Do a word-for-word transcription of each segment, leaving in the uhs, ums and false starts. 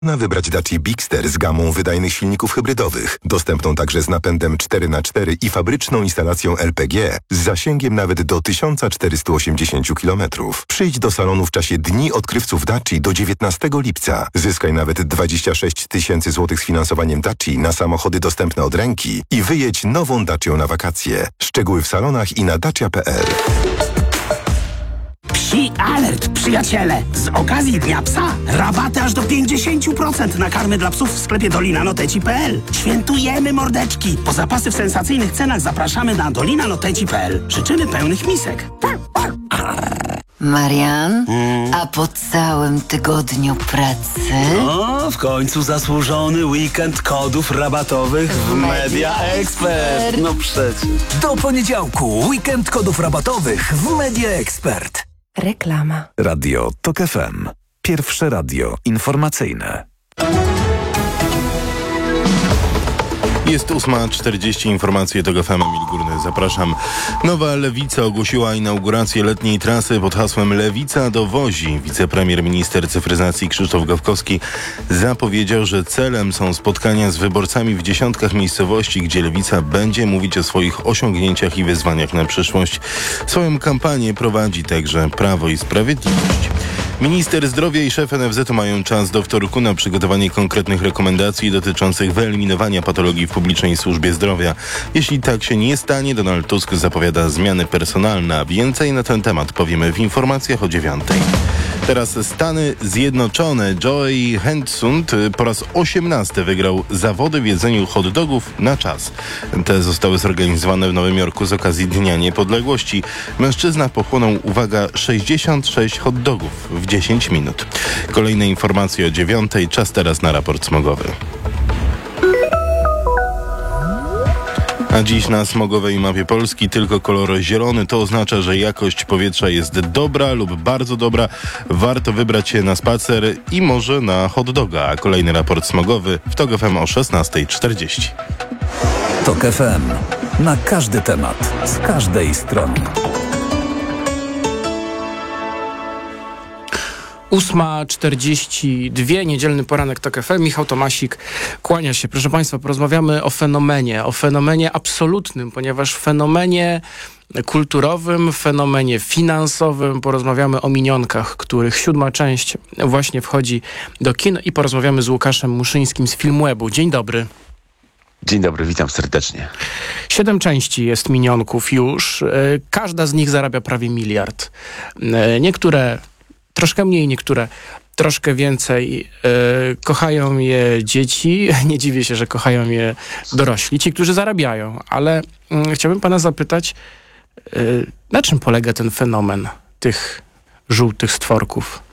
Na wybrać Dacia Bigster z gamą wydajnych silników hybrydowych, dostępną także z napędem cztery na cztery i fabryczną instalacją L P G z zasięgiem nawet do tysiąc czterysta osiemdziesiąt kilometrów. Przyjdź do salonu w czasie Dni Odkrywców Dacia do dziewiętnastego lipca. Zyskaj nawet dwadzieścia sześć tysięcy złotych z finansowaniem Dacia na samochody dostępne od ręki i wyjedź nową Dacią na wakacje. Szczegóły w salonach i na dacia kropka p l. Psi alert, przyjaciele! Z okazji Dnia Psa rabaty aż do pięćdziesiąt procent na karmy dla psów w sklepie dolina loteci kropka p l. Świętujemy, mordeczki! Po zapasy w sensacyjnych cenach zapraszamy na dolina loteci kropka p l. Życzymy pełnych misek. Marian, mm. a po całym tygodniu pracy? No, w końcu zasłużony weekend kodów rabatowych w Media Expert. No przecież. Do poniedziałku weekend kodów rabatowych w Media Expert. Reklama. Radio Tok F M. Pierwsze radio informacyjne. Jest ósma czterdzieści, informacje Tok F M, Emil Górny, zapraszam. Nowa Lewica ogłosiła inaugurację letniej trasy pod hasłem Lewica dowozi. Wicepremier minister cyfryzacji Krzysztof Gawkowski zapowiedział, że celem są spotkania z wyborcami w dziesiątkach miejscowości, gdzie Lewica będzie mówić o swoich osiągnięciach i wyzwaniach na przyszłość. Swoją kampanię prowadzi także Prawo i Sprawiedliwość. Minister zdrowia i szef N F Z-u mają czas do wtorku na przygotowanie konkretnych rekomendacji dotyczących wyeliminowania patologii w publicznej służbie zdrowia. Jeśli tak się nie stanie, Donald Tusk zapowiada zmiany personalne, a więcej na ten temat powiemy w informacjach o dziewiątej. Teraz Stany Zjednoczone. Joey Hentsund po raz osiemnasty wygrał zawody w jedzeniu hot dogów na czas. Te zostały zorganizowane w Nowym Jorku z okazji Dnia Niepodległości. Mężczyzna pochłonął, uwaga, sześćdziesiąt sześć hot dogów w dziesięć minut. Kolejne informacje o dziewiątej. Czas teraz na raport smogowy. A dziś na smogowej mapie Polski tylko kolor zielony. To oznacza, że jakość powietrza jest dobra lub bardzo dobra. Warto wybrać się na spacer i może na hot doga. A kolejny raport smogowy w Tok F M o szesnasta czterdzieści. Tok F M. Na każdy temat, z każdej strony. ósma czterdzieści dwa, niedzielny poranek Tok F M. Michał Tomasik kłania się. Proszę Państwa, porozmawiamy o fenomenie, o fenomenie absolutnym, ponieważ fenomenie kulturowym, fenomenie finansowym. Porozmawiamy o minionkach, których siódma część właśnie wchodzi do kin i porozmawiamy z Łukaszem Muszyńskim z Filmwebu. Dzień dobry. Dzień dobry, witam serdecznie. Siedem części jest minionków już. Każda z nich zarabia prawie miliard. Niektóre troszkę mniej, niektóre troszkę więcej. Yy, kochają je dzieci. Nie dziwię się, że kochają je dorośli. Ci, którzy zarabiają. Ale yy, chciałbym pana zapytać, yy, na czym polega ten fenomen tych żółtych stworków?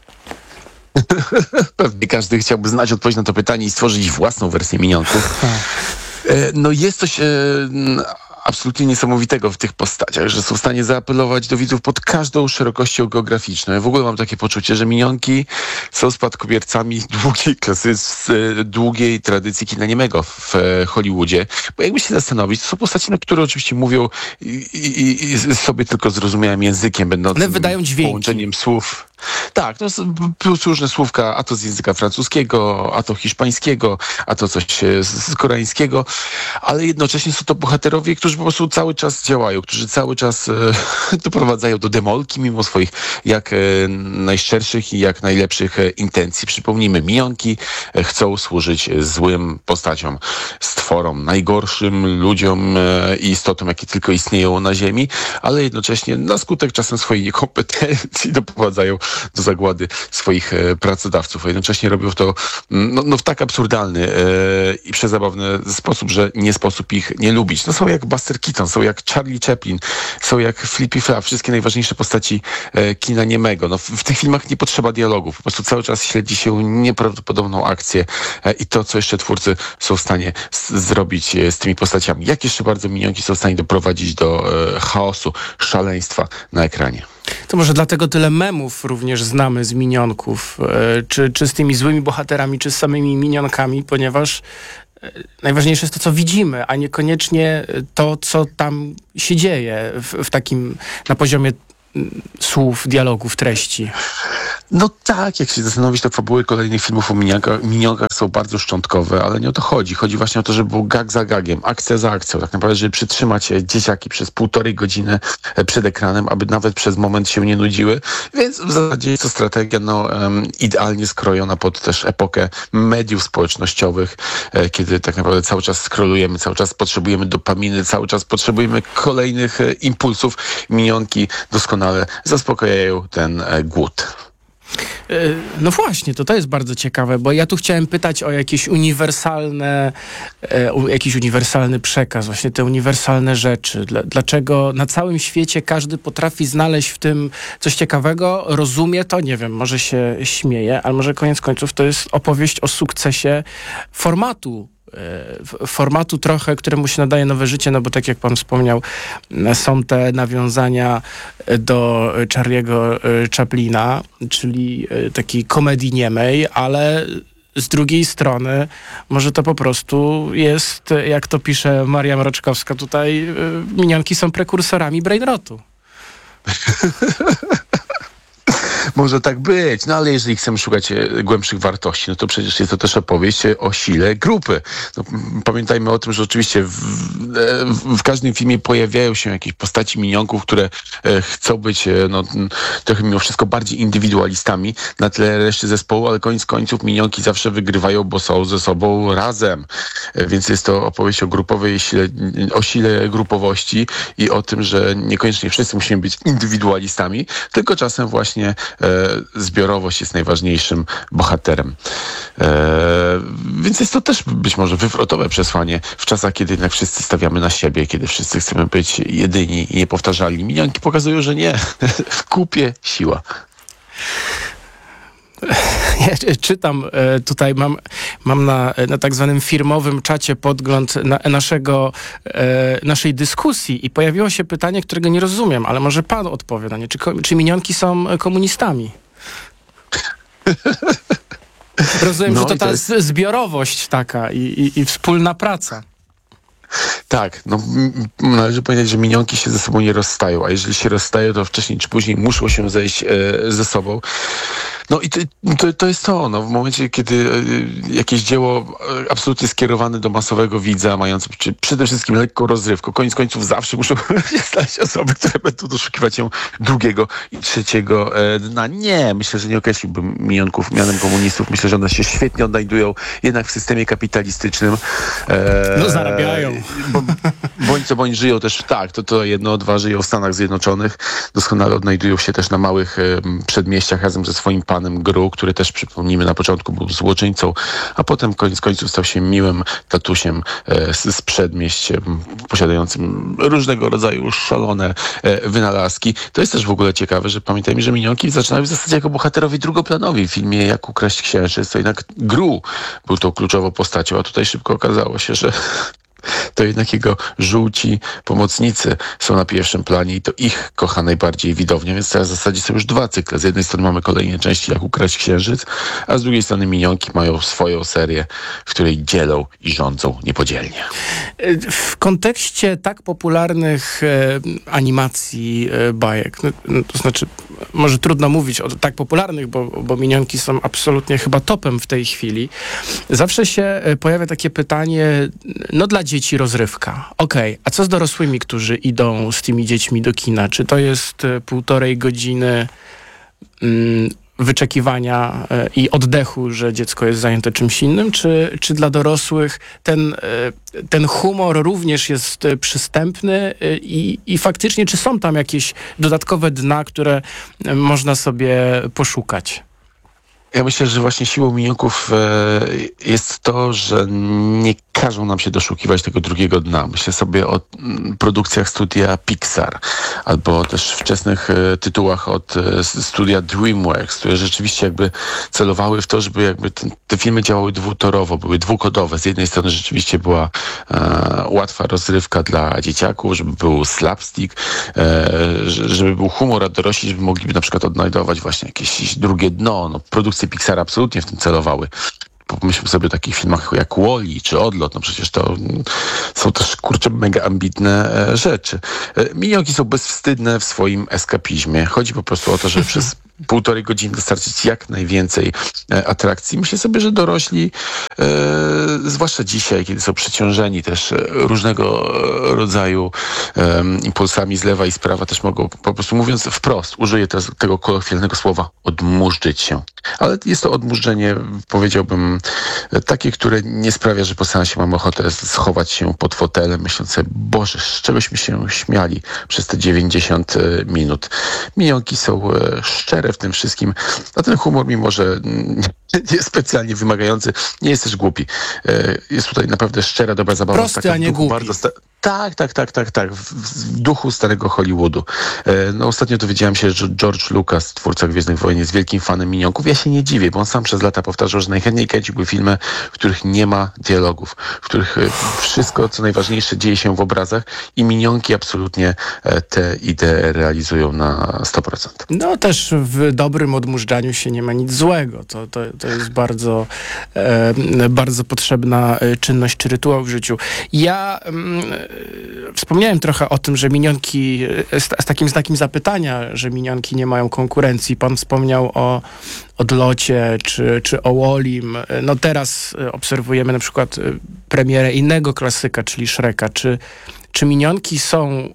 Pewnie każdy chciałby znać odpowiedź na to pytanie i stworzyć własną wersję minionków. Yy, no jest coś... Yy, absolutnie niesamowitego w tych postaciach, że są w stanie zaapelować do widzów pod każdą szerokością geograficzną. Ja w ogóle mam takie poczucie, że minionki są spadkobiercami długiej klasy, z długiej tradycji kina niemego w Hollywoodzie. Bo jakby się zastanowić, to są postacie, na które oczywiście mówią i, i, i sobie tylko zrozumiałym językiem, będącym one wydają dźwięki. Połączeniem słów. Tak, no plus różne słówka, a to z języka francuskiego, a to hiszpańskiego, a to coś z koreańskiego, ale jednocześnie są to bohaterowie, którzy po prostu cały czas działają, którzy cały czas e, doprowadzają do demolki mimo swoich jak e, najszczerszych i jak najlepszych e, intencji. Przypomnijmy, minionki e, chcą służyć złym postaciom, stworom, najgorszym ludziom e, i istotom, jakie tylko istnieją na ziemi, ale jednocześnie na skutek czasem swojej niekompetencji doprowadzają do zagłady swoich e, pracodawców, a jednocześnie robią to no, no w tak absurdalny e, i przezabawny sposób, że nie sposób ich nie lubić. No są jak Buster Keaton, są jak Charlie Chaplin, są jak Flippy Flap, wszystkie najważniejsze postaci e, kina niemego. No w, w tych filmach nie potrzeba dialogów, po prostu cały czas śledzi się nieprawdopodobną akcję e, i to, co jeszcze twórcy są w stanie z, zrobić e, z tymi postaciami. Jak jeszcze bardzo minionki są w stanie doprowadzić do e, chaosu, szaleństwa na ekranie. To może dlatego tyle memów również znamy z minionków, e, czy, czy z tymi złymi bohaterami, czy z samymi minionkami, ponieważ e, najważniejsze jest to, co widzimy, a niekoniecznie to, co tam się dzieje w, w takim, na poziomie słów, dialogów, treści. No tak, jak się zastanowić, to fabuły kolejnych filmów o minionkach, minionkach są bardzo szczątkowe, ale nie o to chodzi. Chodzi właśnie o to, żeby był gag za gagiem, akcja za akcją. Tak naprawdę, żeby przytrzymać dzieciaki przez półtorej godziny przed ekranem, aby nawet przez moment się nie nudziły. Więc w zasadzie jest to strategia no, um, idealnie skrojona pod też epokę mediów społecznościowych, e, kiedy tak naprawdę cały czas scrollujemy, cały czas potrzebujemy dopaminy, cały czas potrzebujemy kolejnych e, impulsów. Minionki doskonale zaspokajają ten e, głód. No właśnie, to to jest bardzo ciekawe, bo ja tu chciałem pytać o jakieś uniwersalne, e, jakiś uniwersalny przekaz, właśnie te uniwersalne rzeczy. Dla, dlaczego na całym świecie każdy potrafi znaleźć w tym coś ciekawego, rozumie to, nie wiem, może się śmieje, ale może koniec końców to jest opowieść o sukcesie formatu. formatu trochę, któremu się nadaje nowe życie, no bo tak jak pan wspomniał, są te nawiązania do Charlie'ego Chaplina, czyli takiej komedii niemej, ale z drugiej strony może to po prostu jest, jak to pisze Maria Mroczkowska tutaj, minionki są prekursorami brainrotu. Może tak być, no ale jeżeli chcemy szukać głębszych wartości, no to przecież jest to też opowieść o sile grupy. No, pamiętajmy o tym, że oczywiście w, w każdym filmie pojawiają się jakieś postaci minionków, które chcą być no, trochę mimo wszystko bardziej indywidualistami na tle reszty zespołu, ale koniec końców minionki zawsze wygrywają, bo są ze sobą razem. Więc jest to opowieść o grupowej sile, o sile grupowości i o tym, że niekoniecznie wszyscy musimy być indywidualistami, tylko czasem właśnie E, zbiorowość jest najważniejszym bohaterem. E, więc jest to też być może wywrotowe przesłanie w czasach, kiedy jednak wszyscy stawiamy na siebie, kiedy wszyscy chcemy być jedyni i niepowtarzalni. Minionki pokazują, że nie. W kupie siła. Ja czytam tutaj, mam, mam na, na tak zwanym firmowym czacie podgląd na, naszego, naszej dyskusji i pojawiło się pytanie, którego nie rozumiem, ale może pan odpowie na nie. Czy, czy minionki są komunistami? Rozumiem, no że to ta to jest... zbiorowość taka i, i, i wspólna praca. Tak, no należy powiedzieć, że minionki się ze sobą nie rozstają, a jeżeli się rozstają, to wcześniej czy później muszą się zejść e, ze sobą. No i to, to, to jest to, no, w momencie, kiedy e, jakieś dzieło e, absolutnie skierowane do masowego widza, mające czy przede wszystkim lekką rozrywkę, koniec końców zawsze muszą się stać osoby, które będą doszukiwać się drugiego i trzeciego e, dna. Nie, myślę, że nie określiłbym minionków mianem komunistów. Myślę, że one się świetnie odnajdują jednak w systemie kapitalistycznym. E, no zarabiają. Bo, bądź co bądź żyją też, tak, to, to jedno, dwa, żyją w Stanach Zjednoczonych, doskonale odnajdują się też na małych e, przedmieściach razem ze swoim panem Gru, który też, przypomnijmy, na początku był złoczyńcą, a potem koniec końców stał się miłym tatusiem e, z, z przedmieść, e, posiadającym różnego rodzaju szalone e, wynalazki. To jest też w ogóle ciekawe, że pamiętajmy, że minionki zaczynały w zasadzie jako bohaterowie drugoplanowi w filmie Jak ukraść księżyc, to jednak Gru był tą kluczową postacią, a tutaj szybko okazało się, że to jednak jego żółci pomocnicy są na pierwszym planie i to ich kocha najbardziej widownia, więc teraz w zasadzie są już dwa cykle. Z jednej strony mamy kolejne części Jak ukraść księżyc, a z drugiej strony minionki mają swoją serię, w której dzielą i rządzą niepodzielnie. W kontekście tak popularnych e, animacji, e, bajek, no, no, to znaczy może trudno mówić o tak popularnych, bo, bo minionki są absolutnie chyba topem w tej chwili. Zawsze się pojawia takie pytanie, no dla dzieci rozrywka. Okej, okay, a co z dorosłymi, którzy idą z tymi dziećmi do kina? Czy to jest półtorej godziny mm, wyczekiwania e, i oddechu, że dziecko jest zajęte czymś innym, czy, czy dla dorosłych ten, e, ten humor również jest e, przystępny e, i, i faktycznie, czy są tam jakieś dodatkowe dna, które e, można sobie poszukać? Ja myślę, że właśnie siłą minionków e, jest to, że nie każą nam się doszukiwać tego drugiego dna. Myślę sobie o m, produkcjach studia Pixar, albo też wczesnych e, tytułach od e, studia DreamWorks, które rzeczywiście jakby celowały w to, żeby jakby ten, te filmy działały dwutorowo, były dwukodowe. Z jednej strony rzeczywiście była e, łatwa rozrywka dla dzieciaków, żeby był slapstick, e, żeby był humor, a dorośli, żeby mogliby na przykład odnajdować właśnie jakieś drugie dno. No, produkcje Pixar absolutnie w tym celowały. Pomyślmy sobie o takich filmach jak Wall-E czy Odlot, no przecież to są też, kurczę, mega ambitne e, rzeczy. E, minionki są bezwstydne w swoim eskapizmie. Chodzi po prostu o to, że przez półtorej godziny dostarczyć jak najwięcej e, atrakcji. Myślę sobie, że dorośli, e, zwłaszcza dzisiaj, kiedy są przeciążeni też e, różnego rodzaju e, impulsami z lewa i z prawa, też mogą, po prostu mówiąc wprost, użyję teraz tego kolokwialnego słowa, odmurzyć się. Ale jest to odmurzenie, powiedziałbym, takie, które nie sprawia, że po seansie mam ochotę schować się pod fotelem, myśląc sobie, Boże, z czegośmy się śmiali przez te dziewięćdziesiąt minut. Minionki są szczere w tym wszystkim, a ten humor, mimo że nie jest specjalnie wymagający, nie jest też głupi. Jest tutaj naprawdę szczera, dobra zabawa. Prosty, taka a nie w duchu głupi. bardzo sta- tak, tak, tak, tak, tak. W, w duchu starego Hollywoodu. No ostatnio dowiedziałem się, że George Lucas, twórca Gwiezdnych Wojen, jest wielkim fanem minionków. Ja się nie dziwię, bo on sam przez lata powtarzał, że najchętniej kręciłby filmy, w których nie ma dialogów, w których wszystko, co najważniejsze, dzieje się w obrazach i minionki absolutnie te idee realizują na sto procent. No też w dobrym odmurzaniu się nie ma nic złego. To, to, to jest bardzo, e, bardzo potrzebna czynność czy rytuał w życiu. Ja mm, wspomniałem trochę o tym, że minionki, z, z takim znakiem zapytania, że minionki nie mają konkurencji. Pan wspomniał o Odlocie czy, czy o Wallim. No teraz obserwujemy na przykład premierę innego klasyka, czyli Shreka. Czy, czy minionki są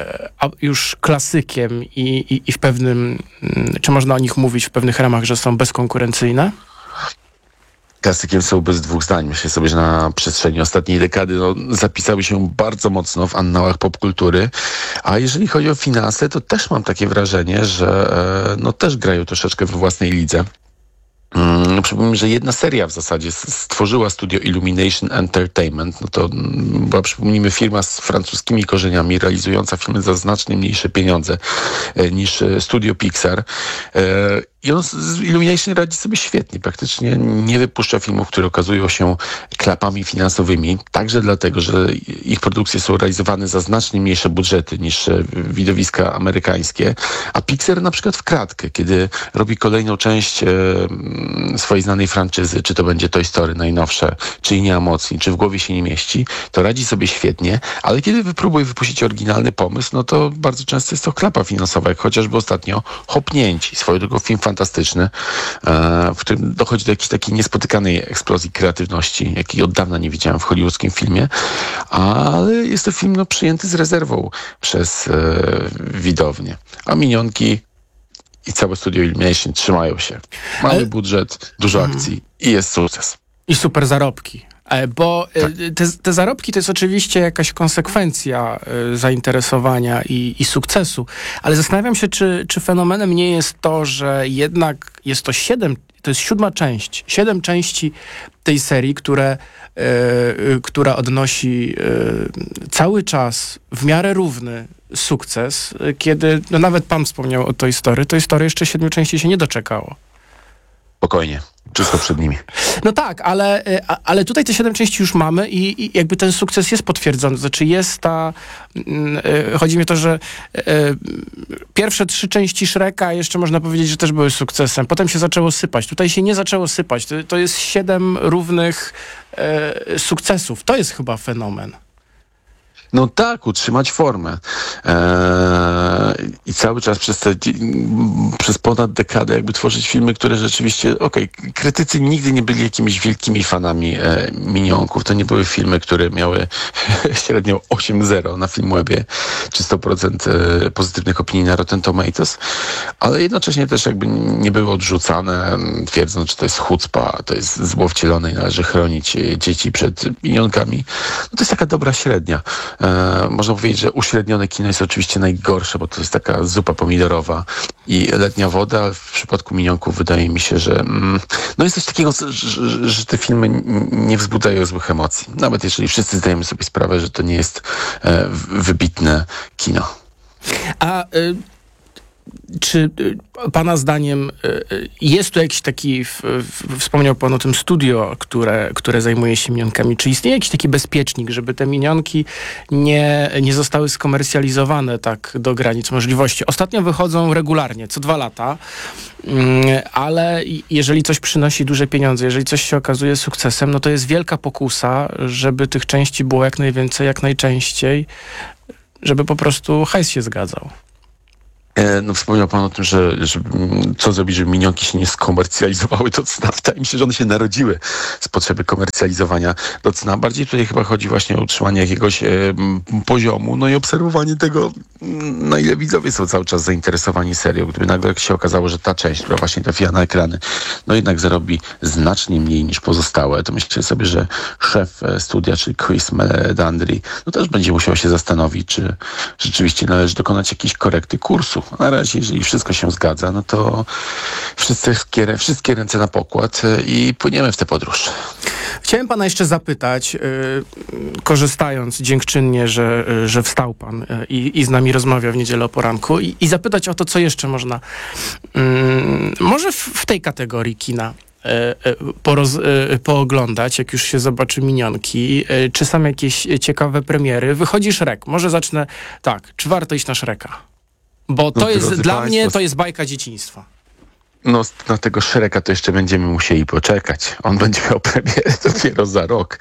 już klasykiem i, i, i w pewnym, czy można o nich mówić w pewnych ramach, że są bezkonkurencyjne? Klasykiem są bez dwóch zdań. Myślę sobie, że na przestrzeni ostatniej dekady no, zapisały się bardzo mocno w annałach popkultury. A jeżeli chodzi o finanse, to też mam takie wrażenie, że e, no, też grają troszeczkę we własnej lidze. Hmm, przypomnę, że jedna seria w zasadzie stworzyła studio Illumination Entertainment. No to była, przypomnijmy, firma z francuskimi korzeniami, realizująca filmy za znacznie mniejsze pieniądze e, niż studio Pixar. E, I on z Illumination radzi sobie świetnie. Praktycznie nie wypuszcza filmów, które okazują się klapami finansowymi. Także dlatego, że ich produkcje są realizowane za znacznie mniejsze budżety niż widowiska amerykańskie. A Pixar na przykład w kratkę, kiedy robi kolejną część e, swojej znanej franczyzy, czy to będzie Toy Story najnowsze, czy Inni Mocni, czy W głowie się nie mieści, to radzi sobie świetnie. Ale kiedy wypróbuje wypuścić oryginalny pomysł, no to bardzo często jest to klapa finansowa, jak chociażby ostatnio Hopnięci. Swoją drogą film fantastyczny, w którym dochodzi do jakiejś takiej niespotykanej eksplozji kreatywności, jakiej od dawna nie widziałem w hollywoodzkim filmie, ale jest to film no, przyjęty z rezerwą przez e, widownię. A minionki i całe studio Illumination trzymają się. Mały Ale... budżet, dużo akcji i jest sukces. I super zarobki. Bo Tak. te, te zarobki to jest oczywiście jakaś konsekwencja zainteresowania i, i sukcesu, ale zastanawiam się, czy, czy fenomenem nie jest to, że jednak jest to siedem, to jest siódma część, siedem części tej serii, które, e, która odnosi e, cały czas w miarę równy sukces, kiedy, no nawet pan wspomniał o Toy Story, Toy Story jeszcze siedmiu części się nie doczekało. Spokojnie. Wszystko przed nimi. No tak, ale, ale tutaj te siedem części już mamy i, i jakby ten sukces jest potwierdzony. Znaczy jest ta... Yy, chodzi mi o to, że yy, pierwsze trzy części Shreka jeszcze można powiedzieć, że też były sukcesem. Potem się zaczęło sypać. Tutaj się nie zaczęło sypać. To, to jest siedem równych yy, sukcesów. To jest chyba fenomen. No tak, utrzymać formę. Eee, I cały czas przez, te, przez ponad dekadę jakby tworzyć filmy, które rzeczywiście, okej, okay, krytycy nigdy nie byli jakimiś wielkimi fanami e, minionków. To nie były filmy, które miały średnią osiem zero na Filmwebie, czy sto procent e, pozytywnych opinii na Rotten Tomatoes, ale jednocześnie też jakby nie były odrzucane, twierdząc, że to jest chucpa, to jest zło wcielone i należy chronić dzieci przed minionkami. No to jest taka dobra średnia. E, można powiedzieć, że uśrednione kino jest oczywiście najgorsze, bo to jest taka zupa pomidorowa i letnia woda, ale w przypadku minionków wydaje mi się, że mm, no jest coś takiego, że, że te filmy nie wzbudzają złych emocji. Nawet jeżeli wszyscy zdajemy sobie sprawę, że to nie jest e, wybitne kino. A y- Czy pana zdaniem jest tu jakiś taki, w, w, wspomniał pan o tym studio, które, które zajmuje się minionkami, czy istnieje jakiś taki bezpiecznik, żeby te minionki nie, nie zostały skomercjalizowane tak do granic możliwości? Ostatnio wychodzą regularnie, co dwa lata, ale jeżeli coś przynosi duże pieniądze, jeżeli coś się okazuje sukcesem, no to jest wielka pokusa, żeby tych części było jak najwięcej, jak najczęściej, żeby po prostu hajs się zgadzał. No, wspomniał pan o tym, że, że co zrobić, żeby minionki się nie skomercjalizowały do cna. Wydaje mi się, że one się narodziły z potrzeby komercjalizowania do cna. Bardziej tutaj chyba chodzi właśnie o utrzymanie jakiegoś e, poziomu, no i obserwowanie tego, na ile widzowie są cały czas zainteresowani serią. Gdyby nagle się okazało, że ta część, która właśnie trafiła na ekrany, no jednak zarobi znacznie mniej niż pozostałe, to myślę sobie, że szef studia, czyli Chris Meledandri, no też będzie musiał się zastanowić, czy rzeczywiście należy dokonać jakiejś korekty kursu. Na razie, jeżeli wszystko się zgadza, no to wszystkie, wszystkie ręce na pokład i płyniemy w tę podróż. Chciałem pana jeszcze zapytać, yy, korzystając dziękczynnie, że, yy, że wstał pan yy, i z nami rozmawia w niedzielę o poranku i, i zapytać o to, co jeszcze można yy, może w, w tej kategorii kina Poroz, pooglądać, jak już się zobaczy minionki, czy są jakieś ciekawe premiery. Wychodzi Shrek. Może zacznę tak, czy warto iść na Shreka? Bo to no, jest, dla państwo, mnie to jest bajka dzieciństwa. No, na tego Shreka to jeszcze będziemy musieli poczekać. On będzie miał premierę dopiero za rok.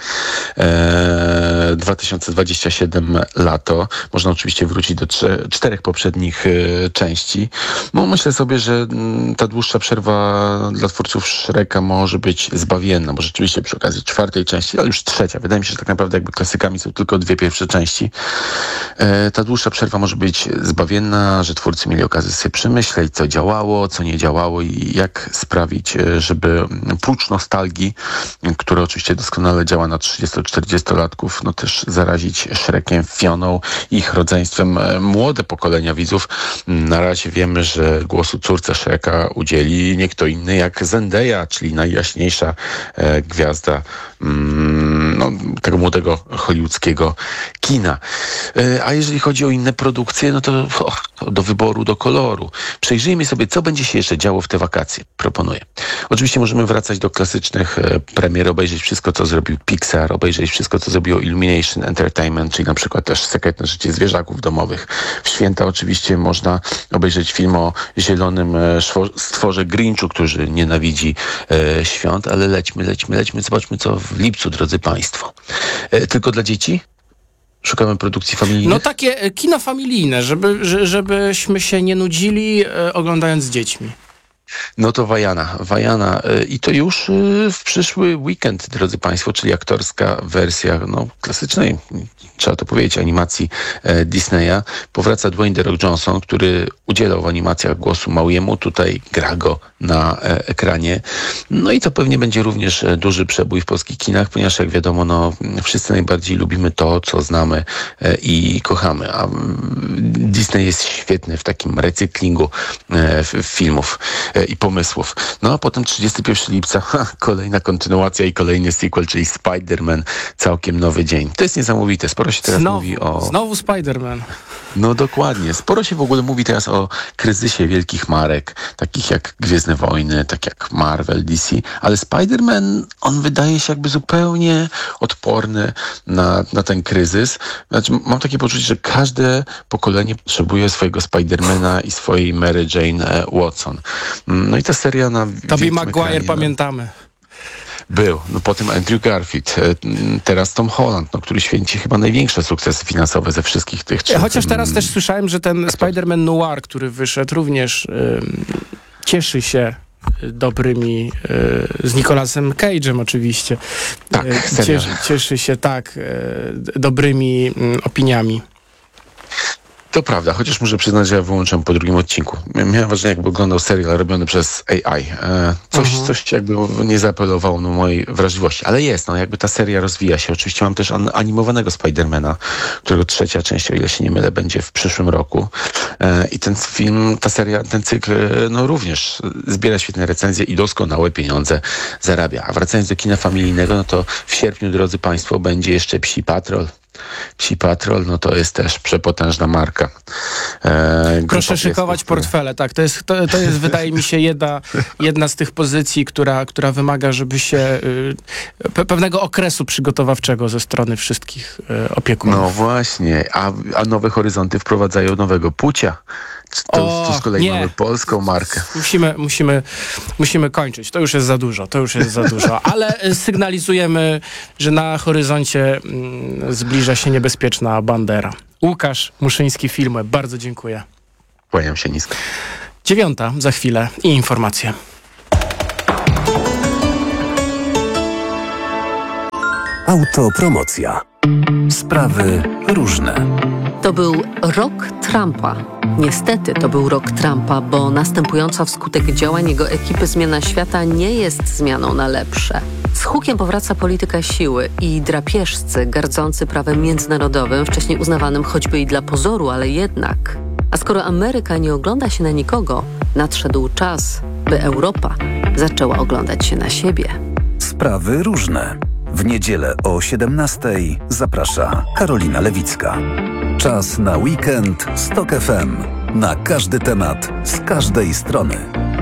Eee, dwa tysiące dwudziesty siódmy lato. Można oczywiście wrócić do trze- czterech poprzednich e, części. No, myślę sobie, że m, ta dłuższa przerwa dla twórców Shreka może być zbawienna, bo rzeczywiście przy okazji czwartej części, ale już trzecia. Wydaje mi się, że tak naprawdę jakby klasykami są tylko dwie pierwsze części. E, ta dłuższa przerwa może być zbawienna, że twórcy mieli okazję sobie przemyśleć, co działało, co nie działało i jak sprawić, żeby pucz nostalgii, który oczywiście doskonale działa na trzydziesto-czterdziestolatków, no też zarazić Shrekiem, Fioną, ich rodzeństwem młode pokolenia widzów. Na razie wiemy, że głosu córce Shreka udzieli nie kto inny jak Zendaya, czyli najjaśniejsza e, gwiazda mm, no, tego młodego hollywoodzkiego kina. E, a jeżeli chodzi o inne produkcje, no to, o, to do wyboru, do koloru. Przejrzyjmy sobie, co będzie się jeszcze działo w te wakacje. Proponuję. Oczywiście możemy wracać do klasycznych e, premier, obejrzeć wszystko, co zrobił Pixar, obejrzeć wszystko, co zrobiło Illumination Entertainment, czyli na przykład też Sekretne życie zwierzaków domowych. W święta oczywiście można obejrzeć film o zielonym e, stworze Grinchu, który nienawidzi e, świąt, ale lećmy, lećmy, lećmy, zobaczmy, co w lipcu, drodzy państwo. E, tylko dla dzieci? Szukamy produkcji familijnych? No takie kino familijne, żeby, żebyśmy się nie nudzili e, oglądając z dziećmi. No to Wajana, Wajana i to już w przyszły weekend, drodzy państwo, czyli aktorska wersja no, klasycznej, trzeba to powiedzieć, animacji Disneya. Powraca Dwayne The Rock Johnson, który udzielał w animacjach głosu Mauiemu, tutaj gra go na ekranie. No i to pewnie będzie również duży przebój w polskich kinach, ponieważ jak wiadomo, no, wszyscy najbardziej lubimy to, co znamy i kochamy, a Disney jest świetny w takim recyklingu filmów i pomysłów. No a potem trzydziestego pierwszego lipca ha, kolejna kontynuacja i kolejny sequel, czyli Spider-Man, całkiem nowy dzień. To jest niesamowite. Sporo się teraz znowu, mówi o... Znowu Spider-Man. No dokładnie. Sporo się w ogóle mówi teraz o kryzysie wielkich marek, takich jak Gwiezdne Wojny, tak jak Marvel, D C, ale Spider-Man, on wydaje się jakby zupełnie odporny na, na ten kryzys. Znaczy, mam takie poczucie, że każde pokolenie potrzebuje swojego Spidermana i swojej Mary Jane Watson. No i ta seria na Tobey Maguire ekranie, pamiętamy. Był. No potem Andrew Garfield. Teraz Tom Holland, no, który święci chyba największe sukcesy finansowe ze wszystkich tych trzech. Chociaż teraz też słyszałem, że ten Spider-Man Noir, który wyszedł, również y, cieszy się dobrymi, y, z Nicolasem Cage'em oczywiście. Tak, y, cieszy, cieszy się tak y, dobrymi y, opiniami. To prawda, chociaż muszę przyznać, że ja wyłączyłem po drugim odcinku. Miałem wrażenie, jakby oglądał serial robiony przez A I. E, coś, mhm. coś jakby nie zaapelowało na mojej wrażliwości. Ale jest, no jakby ta seria rozwija się. Oczywiście mam też an- animowanego Spidermana, którego trzecia część, o ile się nie mylę, będzie w przyszłym roku. E, I ten film, ta seria, ten cykl, no również zbiera świetne recenzje i doskonałe pieniądze zarabia. A wracając do kina familijnego, no to w sierpniu, drodzy państwo, będzie jeszcze Psi Patrol. Psi Patrol, no to jest też przepotężna marka. E, Proszę szykować portfele, tak. To jest, to, to jest wydaje mi się, jedna, jedna z tych pozycji, która, która wymaga, żeby się y, pe, pewnego okresu przygotowawczego ze strony wszystkich y, opiekunów. No właśnie, a, a Nowe Horyzonty wprowadzają nowego Pucia. To, o, to z kolei nie. mamy polską markę. Musimy, musimy, musimy kończyć. To już jest za dużo, to już jest za dużo. Ale sygnalizujemy, że na horyzoncie mm, zbliża się niebezpieczna bandera. Łukasz Muszyński, Filmweb. Bardzo dziękuję. Kłaniam się nisko. Dziewiąta za chwilę i informacje. Autopromocja. Sprawy różne. To był rok Trumpa. Niestety to był rok Trumpa, bo następująca wskutek działań jego ekipy zmiana świata nie jest zmianą na lepsze. Z hukiem powraca polityka siły i drapieżcy gardzący prawem międzynarodowym, wcześniej uznawanym choćby i dla pozoru, ale jednak. A skoro Ameryka nie ogląda się na nikogo, nadszedł czas, by Europa zaczęła oglądać się na siebie. Sprawy różne. W niedzielę o siedemnastej zaprasza Karolina Lewicka. Czas na weekend z Tok F M. Na każdy temat, z każdej strony.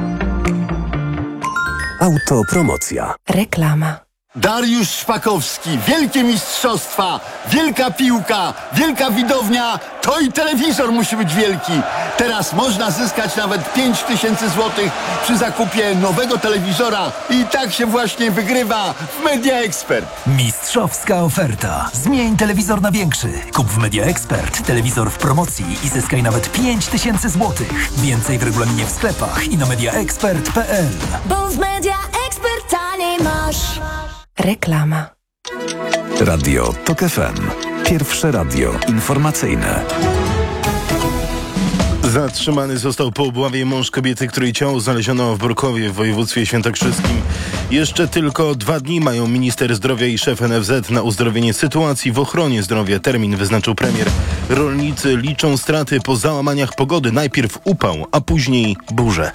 Autopromocja. Reklama. Dariusz Szpakowski, wielkie mistrzostwa, wielka piłka, wielka widownia, to i telewizor musi być wielki. Teraz można zyskać nawet pięć tysięcy złotych przy zakupie nowego telewizora i tak się właśnie wygrywa w Media Expert. Mistrzowska oferta. Zmień telewizor na większy. Kup w Media Expert telewizor w promocji i zyskaj nawet pięć tysięcy złotych. Więcej w regulaminie w sklepach i na mediaexpert kropka p l. Bo w Media Expert taniej masz. Reklama. Radio Tok F M. Pierwsze radio informacyjne. Zatrzymany został po obławie mąż kobiety, której ciało znaleziono w Borkowie w województwie świętokrzyskim. Jeszcze tylko dwa dni mają minister zdrowia i szef N F Z na uzdrowienie sytuacji w ochronie zdrowia. Termin wyznaczył premier. Rolnicy liczą straty po załamaniach pogody. Najpierw upał, a później burze.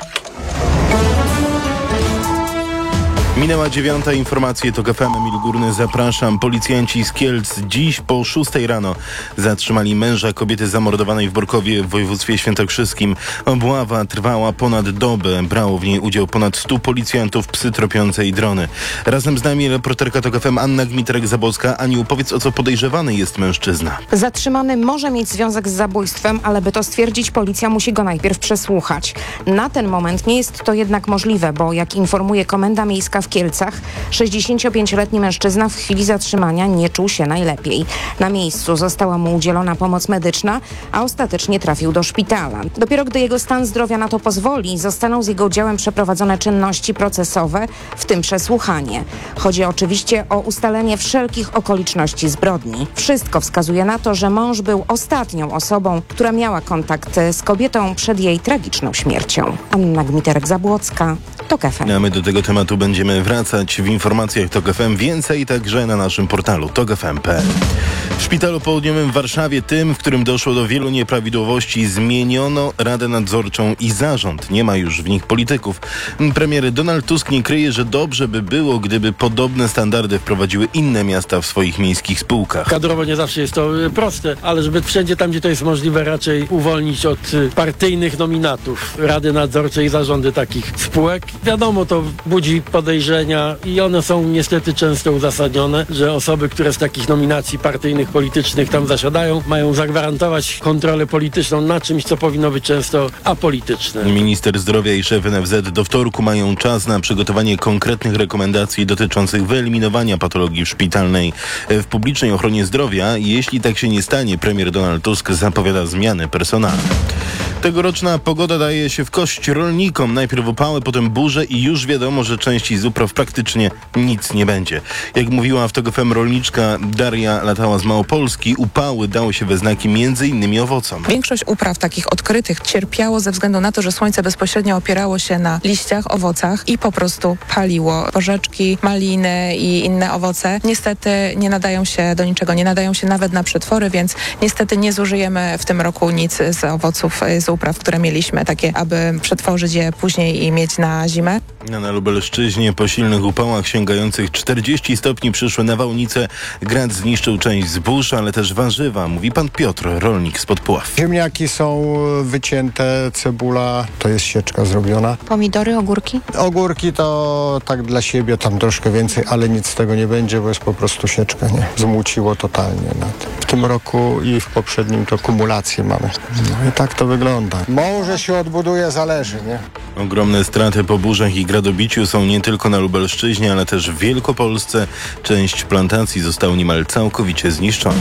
Minęła dziewiąta, informacje Tok F M, Emil Górny, zapraszam. Policjanci z Kielc dziś po szóstej rano zatrzymali męża kobiety zamordowanej w Borkowie w województwie świętokrzyskim. Obława trwała ponad dobę. Brało w niej udział ponad stu policjantów, psy tropiące i drony. Razem z nami reporterka Tok F M Anna Gmiterek-Zabłocka. Aniu, powiedz, o co podejrzewany jest mężczyzna. Zatrzymany może mieć związek z zabójstwem, ale by to stwierdzić, policja musi go najpierw przesłuchać. Na ten moment nie jest to jednak możliwe, bo jak informuje Komenda Miejska w Kielcach, sześćdziesięciopięcioletni mężczyzna w chwili zatrzymania nie czuł się najlepiej. Na miejscu została mu udzielona pomoc medyczna, a ostatecznie trafił do szpitala. Dopiero gdy jego stan zdrowia na to pozwoli, zostaną z jego udziałem przeprowadzone czynności procesowe, w tym przesłuchanie. Chodzi oczywiście o ustalenie wszelkich okoliczności zbrodni. Wszystko wskazuje na to, że mąż był ostatnią osobą, która miała kontakt z kobietą przed jej tragiczną śmiercią. Anna Gmiterek-Zabłocka, Tok F M. A my do tego tematu będziemy wracać w informacjach Tok F M. Więcej także na naszym portalu tok f m kropka p l. W Szpitalu Południowym w Warszawie, tym, w którym doszło do wielu nieprawidłowości, zmieniono Radę Nadzorczą i zarząd. Nie ma już w nich polityków. Premier Donald Tusk nie kryje, że dobrze by było, gdyby podobne standardy wprowadziły inne miasta w swoich miejskich spółkach. Kadrowo nie zawsze jest to proste, ale żeby wszędzie tam, gdzie to jest możliwe, raczej uwolnić od partyjnych nominatów Rady Nadzorcze i zarządy takich spółek. Wiadomo, to budzi podejrzenia i one są niestety często uzasadnione, że osoby, które z takich nominacji partyjnych, politycznych tam zasiadają, mają zagwarantować kontrolę polityczną na czymś, co powinno być często apolityczne. Minister zdrowia i szef N F Z do wtorku mają czas na przygotowanie konkretnych rekomendacji dotyczących wyeliminowania patologii szpitalnej w publicznej ochronie zdrowia. Jeśli tak się nie stanie, premier Donald Tusk zapowiada zmiany personalne. Tegoroczna pogoda daje się w kość rolnikom. Najpierw upały, potem burze i już wiadomo, że części z upraw praktycznie nic nie będzie. Jak mówiła w Tok F M rolniczka Daria Latała z Małopolski, upały dały się we znaki między innymi owocom. Większość upraw takich odkrytych cierpiało ze względu na to, że słońce bezpośrednio opierało się na liściach, owocach i po prostu paliło. Porzeczki, maliny i inne owoce niestety nie nadają się do niczego, nie nadają się nawet na przetwory, więc niestety nie zużyjemy w tym roku nic z owoców, z upraw, które mieliśmy, takie, aby przetworzyć je później i mieć na zimę. Na Lubelszczyźnie po silnych upałach sięgających czterdzieści stopni przyszłe nawałnice. Grad zniszczył część zbóż, ale też warzywa, mówi pan Piotr, rolnik spod Puław. Ziemniaki są wycięte, cebula, to jest sieczka zrobiona. Pomidory, ogórki? Ogórki to tak dla siebie, tam troszkę więcej, ale nic z tego nie będzie, bo jest po prostu sieczka, nie? Zmuciło totalnie na tym. tym roku i w poprzednim to kumulację mamy. No i tak to wygląda. Może się odbuduje, zależy, nie? Ogromne straty po burzach i gradobiciu są nie tylko na Lubelszczyźnie, ale też w Wielkopolsce. Część plantacji została niemal całkowicie zniszczona.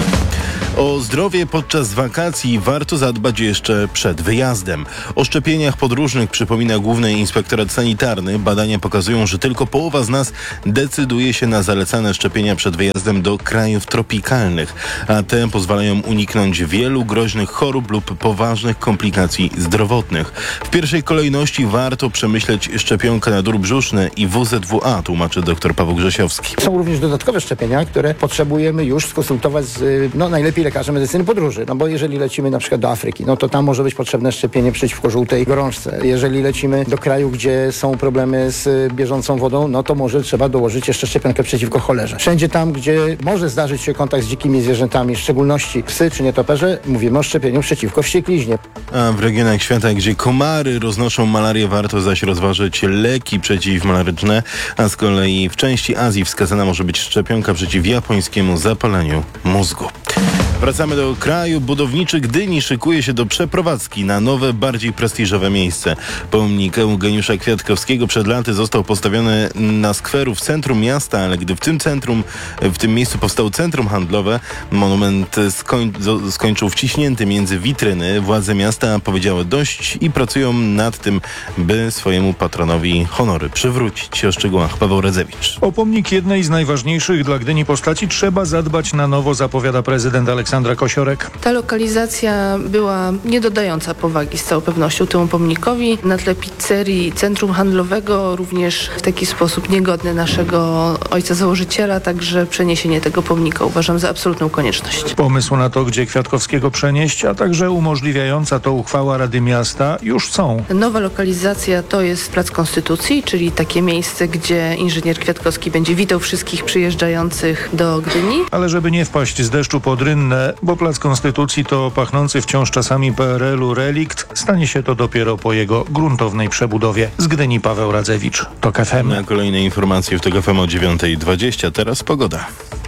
O zdrowie podczas wakacji warto zadbać jeszcze przed wyjazdem. O szczepieniach podróżnych przypomina Główny Inspektorat Sanitarny. Badania pokazują, że tylko połowa z nas decyduje się na zalecane szczepienia przed wyjazdem do krajów tropikalnych, a te pozwalają uniknąć wielu groźnych chorób lub poważnych komplikacji zdrowotnych. W pierwszej kolejności warto przemyśleć szczepionkę na dór brzuszny i W Z W A, tłumaczy dr Paweł Grzesiowski. Są również dodatkowe szczepienia, które potrzebujemy już skonsultować z no, najlepiej lekarzem medycyny podróży. No bo jeżeli lecimy na przykład do Afryki, no to tam może być potrzebne szczepienie przeciwko żółtej gorączce. Jeżeli lecimy do kraju, gdzie są problemy z bieżącą wodą, no to może trzeba dołożyć jeszcze szczepionkę przeciwko cholerze. Wszędzie tam, gdzie może zdarzyć się kontakt z dzikimi zwierzętami, w szczególności psy czy nietoperze, mówimy o szczepieniu przeciwko wściekliźnie. A w regionach świata, gdzie komary roznoszą malarię, warto zaś rozważyć leki przeciwmalaryczne, a z kolei w części Azji wskazana może być szczepionka przeciw japońskiemu zapaleniu mózgu. Wracamy do kraju. Budowniczy Gdyni szykuje się do przeprowadzki na nowe, bardziej prestiżowe miejsce. Pomnik Eugeniusza Kwiatkowskiego przed laty został postawiony na skweru w centrum miasta, ale gdy w tym centrum, w tym miejscu powstało centrum handlowe, monument skoń, skończył wciśnięty między witryny. Władze miasta powiedziały dość i pracują nad tym, by swojemu patronowi honory przywrócić. O szczegółach Paweł Radzewicz. O pomnik jednej z najważniejszych dla Gdyni postaci trzeba zadbać na nowo, zapowiada prezydent Aleksandra Kosiorek. Ta lokalizacja była nie dodająca powagi z całą pewnością temu pomnikowi. Na tle pizzerii i centrum handlowego również w taki sposób niegodny naszego ojca założyciela, także przeniesienie tego pomnika uważam za absolutną konieczność. Pomysł na to, gdzie Kwiatkowskiego przenieść, a także umożliwiająca to uchwała Rady Miasta już są. Nowa lokalizacja to jest Plac Konstytucji, czyli takie miejsce, gdzie inżynier Kwiatkowski będzie witał wszystkich przyjeżdżających do Gdyni. Ale żeby nie wpaść z deszczu pod rynnę, bo Plac Konstytucji to pachnący wciąż czasami P R L u relikt, stanie się to dopiero po jego gruntownej przebudowie. Z Gdyni Paweł Radzewicz, TOK F M. Na kolejne informacje w TOK F M o dziewiąta dwadzieścia. Teraz pogoda.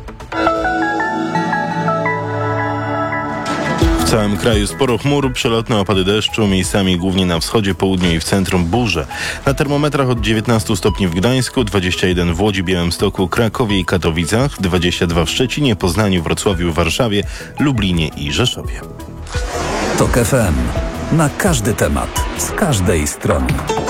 W całym kraju sporo chmur, przelotne opady deszczu, miejscami głównie na wschodzie, południu i w centrum burze. Na termometrach od dziewiętnastu stopni w Gdańsku, dwadzieścia jeden w Łodzi, Białymstoku, Krakowie i Katowicach, dwadzieścia dwa w Szczecinie, Poznaniu, Wrocławiu, Warszawie, Lublinie i Rzeszowie. TOK F M. Na każdy temat, z każdej strony.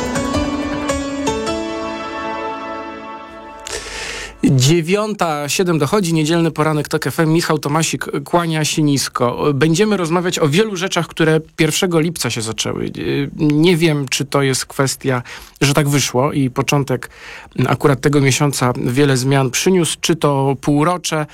Dziewiąta, siedem dochodzi, niedzielny poranek TOK F M. Michał Tomasik kłania się nisko. Będziemy rozmawiać o wielu rzeczach, które pierwszego lipca się zaczęły. Nie wiem, czy to jest kwestia, że tak wyszło i początek akurat tego miesiąca wiele zmian przyniósł, czy to półrocze,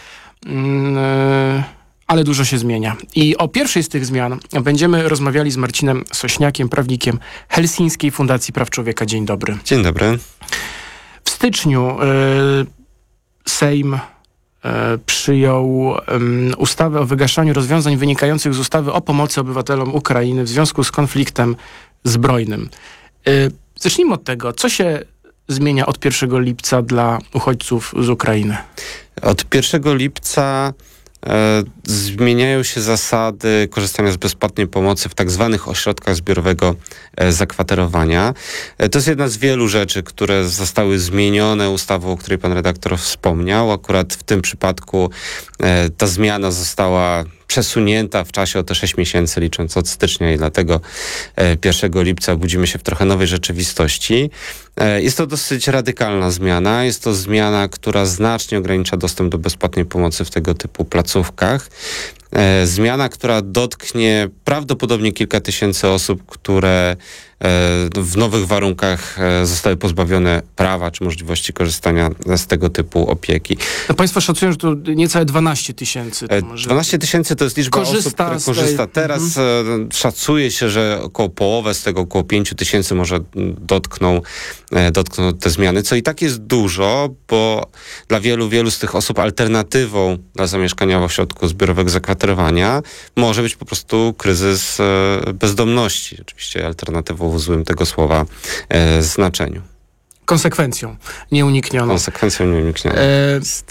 ale dużo się zmienia. I o pierwszej z tych zmian będziemy rozmawiali z Marcinem Sośniakiem, prawnikiem Helsińskiej Fundacji Praw Człowieka. Dzień dobry. Dzień dobry. W styczniu y- Sejm e, przyjął um, ustawę o wygaszaniu rozwiązań wynikających z ustawy o pomocy obywatelom Ukrainy w związku z konfliktem zbrojnym. E, zacznijmy od tego, co się zmienia od pierwszego lipca dla uchodźców z Ukrainy? Od pierwszego lipca e, zmieniają się zasady korzystania z bezpłatnej pomocy w tak zwanych ośrodkach zbiorowego e, zakwaterowania. E, to jest jedna z wielu rzeczy, które zostały zmienione ustawą, o której pan redaktor wspomniał. Akurat w tym przypadku e, ta zmiana została przesunięta w czasie o te sześć miesięcy, licząc od stycznia, i dlatego e, pierwszego lipca budzimy się w trochę nowej rzeczywistości. E, jest to dosyć radykalna zmiana. Jest to zmiana, która znacznie ogranicza dostęp do bezpłatnej pomocy w tego typu placówkach. E, zmiana, która dotknie prawdopodobnie kilka tysięcy osób, które w nowych warunkach zostały pozbawione prawa czy możliwości korzystania z tego typu opieki. No państwo szacują, że to niecałe dwanaście tysięcy. dwanaście tysięcy to jest liczba korzysta osób, które korzysta. Tej... Teraz mhm. szacuje się, że około połowę z tego, około pięć tysięcy może dotkną, dotkną te zmiany, co i tak jest dużo, bo dla wielu, wielu z tych osób alternatywą dla zamieszkania w ośrodku zbiorowego zakwaterowania może być po prostu kryzys bezdomności. Oczywiście alternatywą w złym tego słowa e, znaczeniu. Konsekwencją nieuniknioną. Konsekwencją nieuniknioną. E,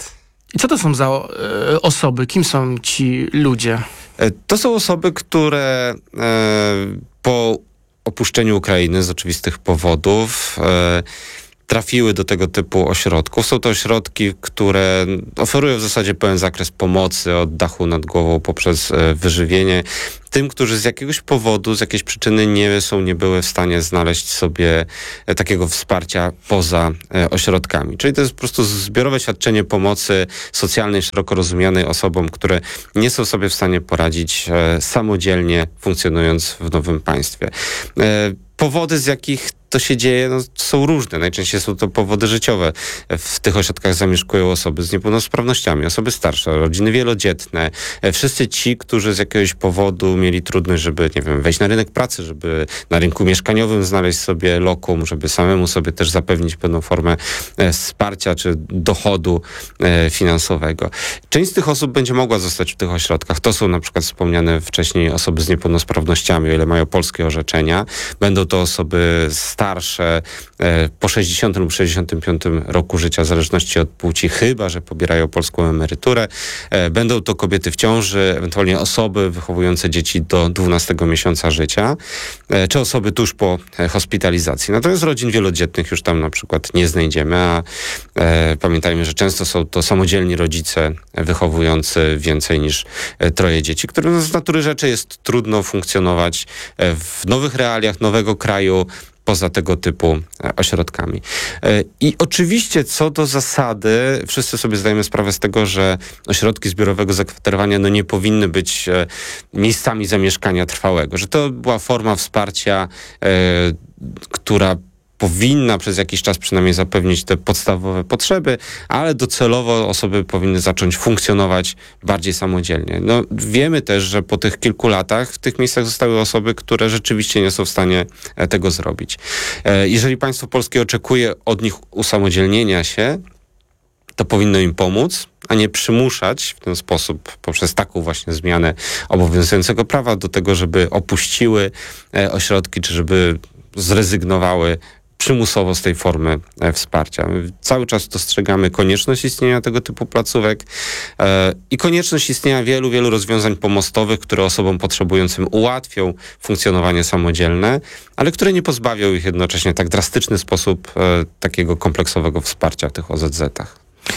I co to są za e, osoby? Kim są ci ludzie? To są osoby, które e, po opuszczeniu Ukrainy z oczywistych powodów e, trafiły do tego typu ośrodków. Są to ośrodki, które oferują w zasadzie pełen zakres pomocy od dachu nad głową poprzez e, wyżywienie tym, którzy z jakiegoś powodu, z jakiejś przyczyny nie są, nie były w stanie znaleźć sobie e, takiego wsparcia poza e, ośrodkami. Czyli to jest po prostu zbiorowe świadczenie pomocy socjalnej, szeroko rozumianej osobom, które nie są sobie w stanie poradzić e, samodzielnie, funkcjonując w nowym państwie. E, powody, z jakich to się dzieje, no, są różne. Najczęściej są to powody życiowe. W tych ośrodkach zamieszkują osoby z niepełnosprawnościami, osoby starsze, rodziny wielodzietne. Wszyscy ci, którzy z jakiegoś powodu mieli trudność, żeby, nie wiem, wejść na rynek pracy, żeby na rynku mieszkaniowym znaleźć sobie lokum, żeby samemu sobie też zapewnić pewną formę e, wsparcia czy dochodu e, finansowego. Część z tych osób będzie mogła zostać w tych ośrodkach. To są na przykład wspomniane wcześniej osoby z niepełnosprawnościami, o ile mają polskie orzeczenia. Będą to osoby starsze e, po sześćdziesiątym lub sześćdziesiątym piątym roku życia, w zależności od płci, chyba że pobierają polską emeryturę. E, będą to kobiety w ciąży, ewentualnie osoby wychowujące dzieci do dwunastego miesiąca życia, e, czy osoby tuż po e, hospitalizacji. Natomiast rodzin wielodzietnych już tam na przykład nie znajdziemy, a e, pamiętajmy, że często są to samodzielni rodzice wychowujący więcej niż e, troje dzieci, którym z natury rzeczy jest trudno funkcjonować e, w nowych realiach, nowego kraju, poza tego typu ośrodkami. I oczywiście co do zasady, wszyscy sobie zdajemy sprawę z tego, że ośrodki zbiorowego zakwaterowania no nie powinny być miejscami zamieszkania trwałego, że to była forma wsparcia, która powinna przez jakiś czas przynajmniej zapewnić te podstawowe potrzeby, ale docelowo osoby powinny zacząć funkcjonować bardziej samodzielnie. No, wiemy też, że po tych kilku latach w tych miejscach zostały osoby, które rzeczywiście nie są w stanie tego zrobić. Jeżeli państwo polskie oczekuje od nich usamodzielnienia się, to powinno im pomóc, a nie przymuszać w ten sposób, poprzez taką właśnie zmianę obowiązującego prawa, do tego, żeby opuściły ośrodki, czy żeby zrezygnowały przymusowo z tej formy e, wsparcia. My cały czas dostrzegamy konieczność istnienia tego typu placówek e, i konieczność istnienia wielu, wielu rozwiązań pomostowych, które osobom potrzebującym ułatwią funkcjonowanie samodzielne, ale które nie pozbawią ich jednocześnie w tak drastyczny sposób e, takiego kompleksowego wsparcia w tych O Z Z-ach.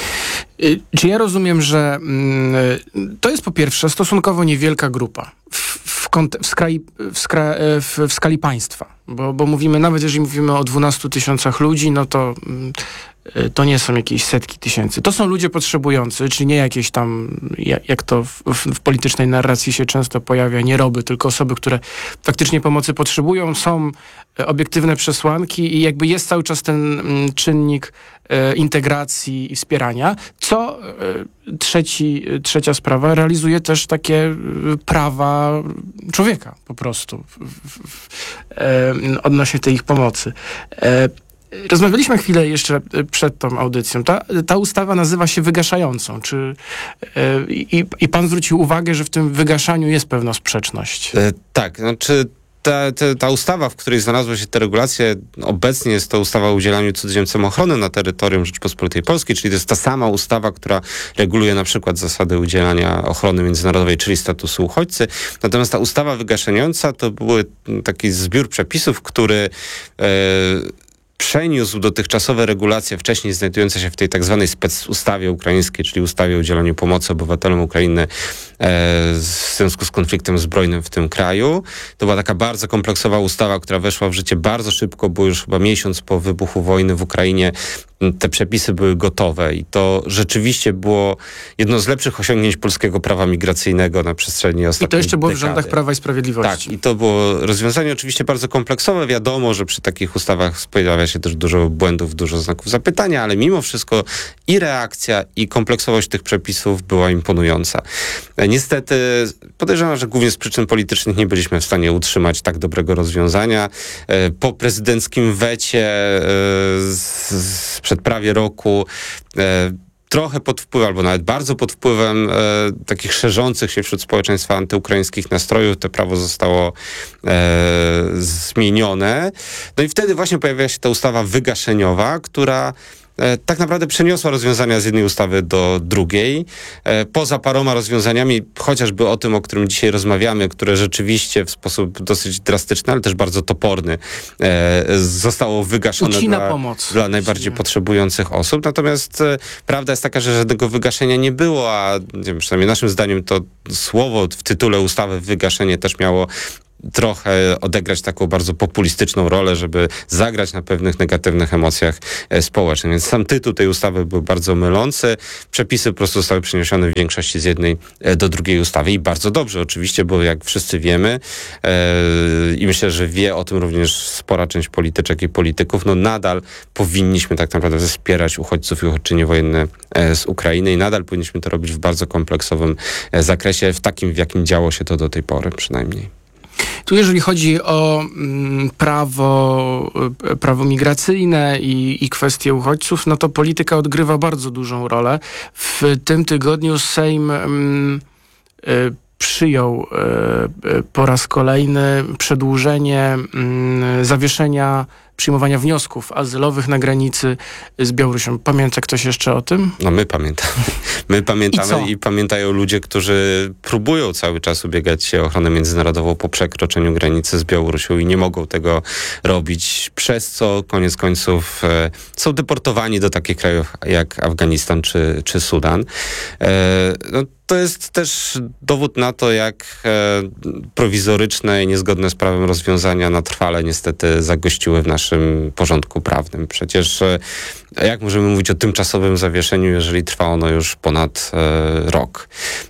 Czy ja rozumiem, że mm, to jest po pierwsze stosunkowo niewielka grupa w, w, kont- w, skali, w, skra- w, w skali państwa, bo, bo mówimy, nawet jeżeli mówimy o dwunastu tysiącach ludzi, no to mm, to nie są jakieś setki tysięcy. To są ludzie potrzebujący, czyli nie jakieś tam, jak, jak to w, w, w politycznej narracji się często pojawia, nieroby, tylko osoby, które faktycznie pomocy potrzebują. Są obiektywne przesłanki i jakby jest cały czas ten mm, czynnik e, integracji i wspierania, co e, trzeci, trzecia sprawa realizuje też takie e, prawa człowieka po prostu w, w, w, e, odnośnie tej ich pomocy. E, Rozmawialiśmy chwilę jeszcze przed tą audycją. Ta, ta ustawa nazywa się wygaszającą. Czy, e, i, I pan zwrócił uwagę, że w tym wygaszaniu jest pewna sprzeczność. E, tak, znaczy ta, ta, ta ustawa, w której znalazły się te regulacje, obecnie jest to ustawa o udzielaniu cudzoziemcom ochrony na terytorium Rzeczypospolitej Polskiej, czyli to jest ta sama ustawa, która reguluje na przykład zasady udzielania ochrony międzynarodowej, czyli statusu uchodźcy. Natomiast ta ustawa wygaszająca to były taki zbiór przepisów, który e, przeniósł dotychczasowe regulacje wcześniej znajdujące się w tej tak zwanej specustawie ukraińskiej, czyli ustawie o udzielaniu pomocy obywatelom Ukrainy e, w związku z konfliktem zbrojnym w tym kraju. To była taka bardzo kompleksowa ustawa, która weszła w życie bardzo szybko, bo już chyba miesiąc po wybuchu wojny w Ukrainie te przepisy były gotowe i to rzeczywiście było jedno z lepszych osiągnięć polskiego prawa migracyjnego na przestrzeni ostatnich I to jeszcze było dekady. w rządach Prawa i Sprawiedliwości. Tak, i to było rozwiązanie oczywiście bardzo kompleksowe. Wiadomo, że przy takich ustawach pojawia się też dużo błędów, dużo znaków zapytania, ale mimo wszystko i reakcja, i kompleksowość tych przepisów była imponująca. Niestety podejrzewam, że głównie z przyczyn politycznych nie byliśmy w stanie utrzymać tak dobrego rozwiązania. Po prezydenckim wecie sprzed prawie roku trochę pod wpływem, albo nawet bardzo pod wpływem e, takich szerzących się wśród społeczeństwa antyukraińskich nastrojów, to prawo zostało e, zmienione. No i wtedy właśnie pojawiła się ta ustawa wygaszeniowa, która e, tak naprawdę przeniosła rozwiązania z jednej ustawy do drugiej. E, poza paroma rozwiązaniami, chociażby o tym, o którym dzisiaj rozmawiamy, które rzeczywiście w sposób dosyć drastyczny, ale też bardzo toporny e, zostało wygaszone Ucina dla, pomoc. dla najbardziej potrzebujących osób. Natomiast e, prawda jest taka, że żadnego wygaszenia nie było, a nie wiem, przynajmniej naszym zdaniem to słowo w tytule ustawy wygaszenie też miało trochę odegrać taką bardzo populistyczną rolę, żeby zagrać na pewnych negatywnych emocjach e, społecznych. Więc sam tytuł tej ustawy był bardzo mylący. Przepisy po prostu zostały przeniesione w większości z jednej e, do drugiej ustawy i bardzo dobrze oczywiście, bo jak wszyscy wiemy e, i myślę, że wie o tym również spora część polityczek i polityków, no nadal powinniśmy tak naprawdę wspierać uchodźców i uchodźczynie wojenne e, z Ukrainy i nadal powinniśmy to robić w bardzo kompleksowym e, zakresie, w takim, w jakim działo się to do tej pory przynajmniej. Tu jeżeli chodzi o mm, prawo, y, prawo migracyjne i, i kwestie uchodźców, no to polityka odgrywa bardzo dużą rolę. W tym tygodniu Sejm mm, y, przyjął y, y, po raz kolejny przedłużenie y, zawieszenia przyjmowania wniosków azylowych na granicy z Białorusią. Pamięta ktoś jeszcze o tym? No my pamiętamy. My pamiętamy I, i pamiętają ludzie, którzy próbują cały czas ubiegać się o ochronę międzynarodową po przekroczeniu granicy z Białorusią i nie mogą tego robić, przez co koniec końców e, są deportowani do takich krajów jak Afganistan czy, czy Sudan. E, no, to jest też dowód na to, jak e, prowizoryczne i niezgodne z prawem rozwiązania na trwale niestety zagościły w naszym porządku prawnym. Przecież e, jak możemy mówić o tymczasowym zawieszeniu, jeżeli trwa ono już ponad e, rok?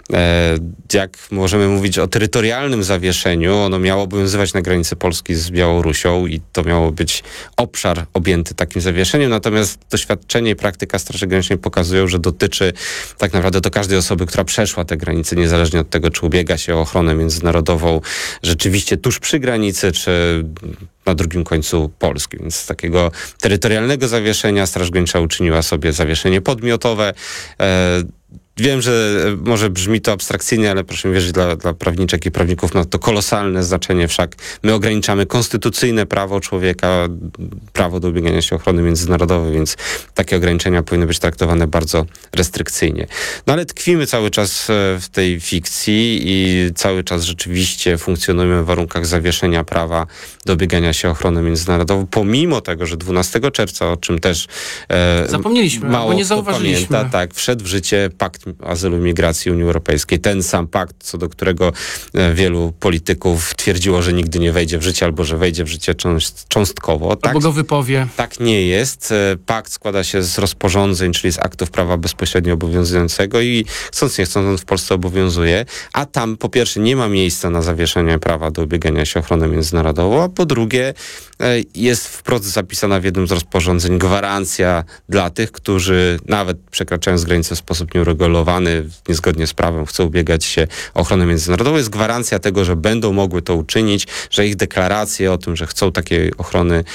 E, jak możemy mówić o terytorialnym zawieszeniu? Ono miało obowiązywać na granicy Polski z Białorusią i to miało być obszar objęty takim zawieszeniem, natomiast doświadczenie i praktyka Straży Granicznej pokazują, że dotyczy tak naprawdę do każdej osoby, która przeszła te granice, niezależnie od tego, czy ubiega się o ochronę międzynarodową rzeczywiście tuż przy granicy, czy na drugim końcu Polski. Więc z takiego terytorialnego zawieszenia Straż Graniczna uczyniła sobie zawieszenie podmiotowe. E, Wiem, że może brzmi to abstrakcyjnie, ale proszę mi wierzyć, dla, dla prawniczek i prawników ma to kolosalne znaczenie, wszak my ograniczamy konstytucyjne prawo człowieka, prawo do ubiegania się o ochronę międzynarodową, więc takie ograniczenia powinny być traktowane bardzo restrykcyjnie. No ale tkwimy cały czas w tej fikcji i cały czas rzeczywiście funkcjonujemy w warunkach zawieszenia prawa do ubiegania się o ochronę międzynarodową, pomimo tego, że dwunastego czerwca, o czym też e, zapomnieliśmy, mało bo nie kto zauważyliśmy. Pamięta, tak, wszedł w życie Pakt Azylu i Migracji Unii Europejskiej. Ten sam pakt, co do którego e, wielu polityków twierdziło, że nigdy nie wejdzie w życie, albo że wejdzie w życie cząst, cząstkowo. Tak, albo go wypowie. Tak nie jest. E, pakt składa się z rozporządzeń, czyli z aktów prawa bezpośrednio obowiązującego i chcąc nie chcąc on w Polsce obowiązuje, a tam po pierwsze nie ma miejsca na zawieszenie prawa do ubiegania się o ochronę międzynarodową, a po drugie e, jest wprost zapisana w jednym z rozporządzeń gwarancja dla tych, którzy nawet przekraczając granicę w sposób nieuregulowany, niezgodnie z prawem, chcą ubiegać się o ochronę międzynarodową. Jest gwarancja tego, że będą mogły to uczynić, że ich deklaracje o tym, że chcą takiej ochrony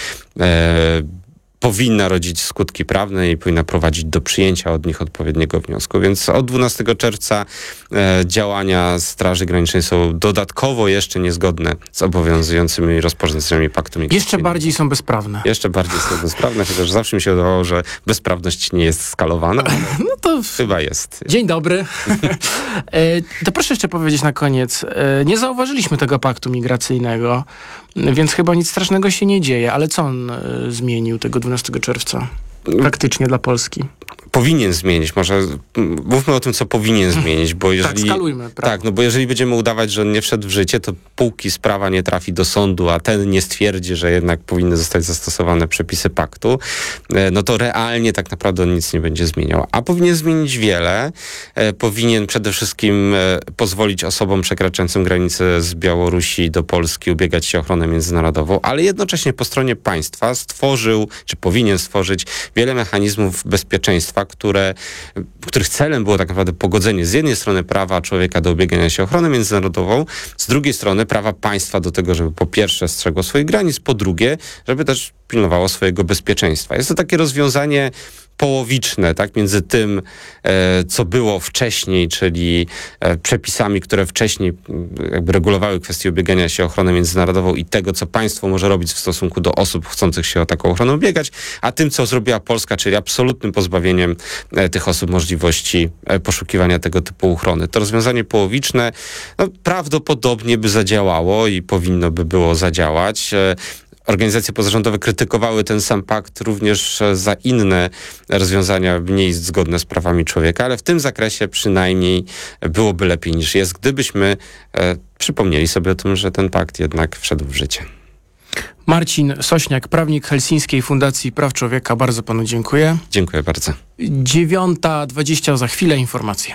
e, powinna rodzić skutki prawne i powinna prowadzić do przyjęcia od nich odpowiedniego wniosku. Więc od dwunastego czerwca e, działania Straży Granicznej są dodatkowo jeszcze niezgodne z obowiązującymi rozporządzeniami Paktu Migracyjnego. Jeszcze bardziej są bezprawne. Jeszcze bardziej są bezprawne, chociaż zawsze mi się wydawało, że bezprawność nie jest skalowana. No to chyba jest. Dzień dobry. e, to proszę jeszcze powiedzieć na koniec. E, nie zauważyliśmy tego paktu migracyjnego, więc chyba nic strasznego się nie dzieje. Ale co on e, zmienił tego dwunastego czerwca? Praktycznie dla Polski. Powinien zmienić, może mówmy o tym, co powinien zmienić, bo jeżeli... Tak, skalujmy. Prawo. Tak, no bo jeżeli będziemy udawać, że on nie wszedł w życie, to póki sprawa nie trafi do sądu, a ten nie stwierdzi, że jednak powinny zostać zastosowane przepisy paktu, no to realnie tak naprawdę on nic nie będzie zmieniał. A powinien zmienić wiele. Powinien przede wszystkim pozwolić osobom przekraczającym granicę z Białorusi do Polski ubiegać się o ochronę międzynarodową, ale jednocześnie po stronie państwa stworzył, czy powinien stworzyć wiele mechanizmów bezpieczeństwa, które, których celem było tak naprawdę pogodzenie z jednej strony prawa człowieka do ubiegania się o ochronę międzynarodową, z drugiej strony prawa państwa do tego, żeby po pierwsze strzegło swoich granic, po drugie, żeby też pilnowało swojego bezpieczeństwa. Jest to takie rozwiązanie połowiczne, tak, między tym, e, co było wcześniej, czyli e, przepisami, które wcześniej jakby regulowały kwestię ubiegania się o ochronę międzynarodową i tego, co państwo może robić w stosunku do osób chcących się o taką ochronę ubiegać, a tym, co zrobiła Polska, czyli absolutnym pozbawieniem e, tych osób możliwości e, poszukiwania tego typu ochrony. To rozwiązanie połowiczne no, prawdopodobnie by zadziałało i powinno by było zadziałać. E, Organizacje pozarządowe krytykowały ten sam pakt również za inne rozwiązania mniej zgodne z prawami człowieka, ale w tym zakresie przynajmniej byłoby lepiej niż jest, gdybyśmy e, przypomnieli sobie o tym, że ten pakt jednak wszedł w życie. Marcin Sośniak, prawnik Helsińskiej Fundacji Praw Człowieka. Bardzo panu dziękuję. Dziękuję bardzo. dziewiąta dwadzieścia, za chwilę informacje.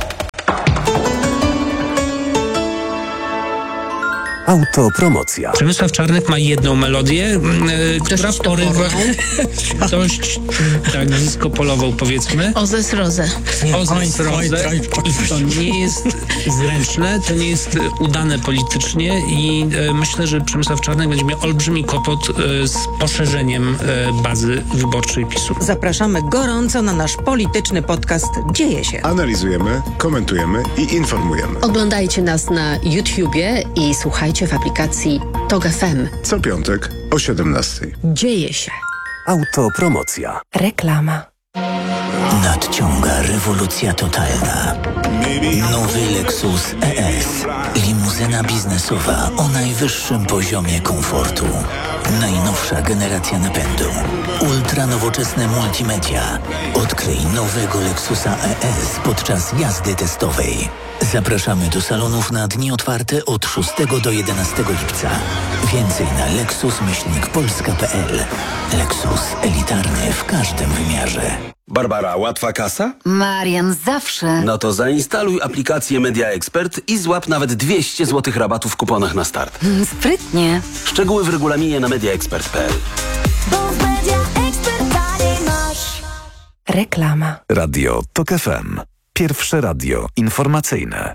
Autopromocja. Przemysław Czarnek ma jedną melodię, yy, która porywa dość tak nisko polową, powiedzmy. Ozes Rozę. Ozes Rozę. I to nie jest zręczne, to nie jest udane politycznie i yy, myślę, że Przemysław Czarnek będzie miał olbrzymi kłopot yy, z poszerzeniem yy, bazy wyborczej PiSu. Zapraszamy gorąco na nasz polityczny podcast Dzieje się. Analizujemy, komentujemy i informujemy. Oglądajcie nas na YouTubie i słuchajcie w aplikacji Tok F M. Co piątek o siedemnastej. Dzieje się. Autopromocja. Reklama. Nadciąga rewolucja totalna. Nowy Lexus E S. Limuzyna biznesowa o najwyższym poziomie komfortu. Najnowsza generacja napędu. Ultra nowoczesne multimedia. Odkryj nowego Lexusa E S podczas jazdy testowej. Zapraszamy do salonów na dni otwarte od szóstego do jedenastego lipca. Więcej na lexus myślnik polska kropka p l. Lexus, elitarny w każdym wymiarze. Barbara, łatwa kasa? Marian, zawsze. No to zainstaluj aplikację Media Expert i złap nawet dwieście złotych rabatu w kuponach na start. Mm, sprytnie. Szczegóły w regulaminie na media expert kropka p l. Bo w Media Expert taniej masz. Reklama. Radio Tok F M. Pierwsze radio informacyjne.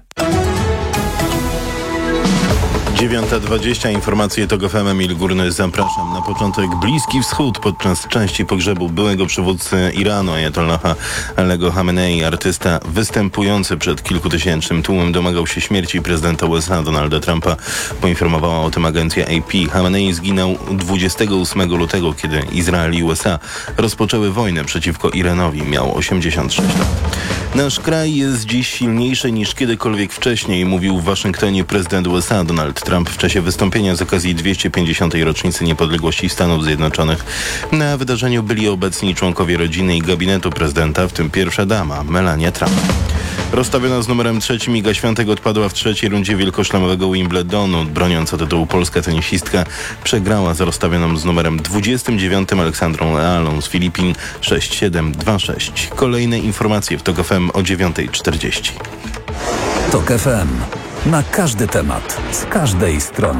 dziewiąta dwadzieścia, informacje Tok F M, Emil Górny, zapraszam. Na początek Bliski Wschód. Podczas części pogrzebu byłego przywódcy Iranu, Ajatollaha Alego Hamenei, artysta występujący przed kilkutysięcznym tłumem domagał się śmierci prezydenta U S A Donalda Trumpa. Poinformowała o tym agencja A P. Hamenei zginął dwudziestego ósmego lutego, kiedy Izrael i U S A rozpoczęły wojnę przeciwko Iranowi. Miał osiemdziesiąt sześć lat. Nasz kraj jest dziś silniejszy niż kiedykolwiek wcześniej, mówił w Waszyngtonie prezydent U S A Donald Trump w czasie wystąpienia z okazji dwieście pięćdziesiątej rocznicy niepodległości Stanów Zjednoczonych. Na wydarzeniu byli obecni członkowie rodziny i gabinetu prezydenta, w tym pierwsza dama Melania Trump. Rozstawiona z numerem trzecim Iga Świątek odpadła w trzeciej rundzie wielkoszlemowego Wimbledonu. Broniąc o tytułu polska tenisistka przegrała z rozstawioną z numerem dwudziestym dziewiątym Aleksandrą Lealą z Filipin sześć siedem dwa sześć. Kolejne informacje w Tok F M o dziewiątej czterdzieści. Tok F M. Na każdy temat, z każdej strony.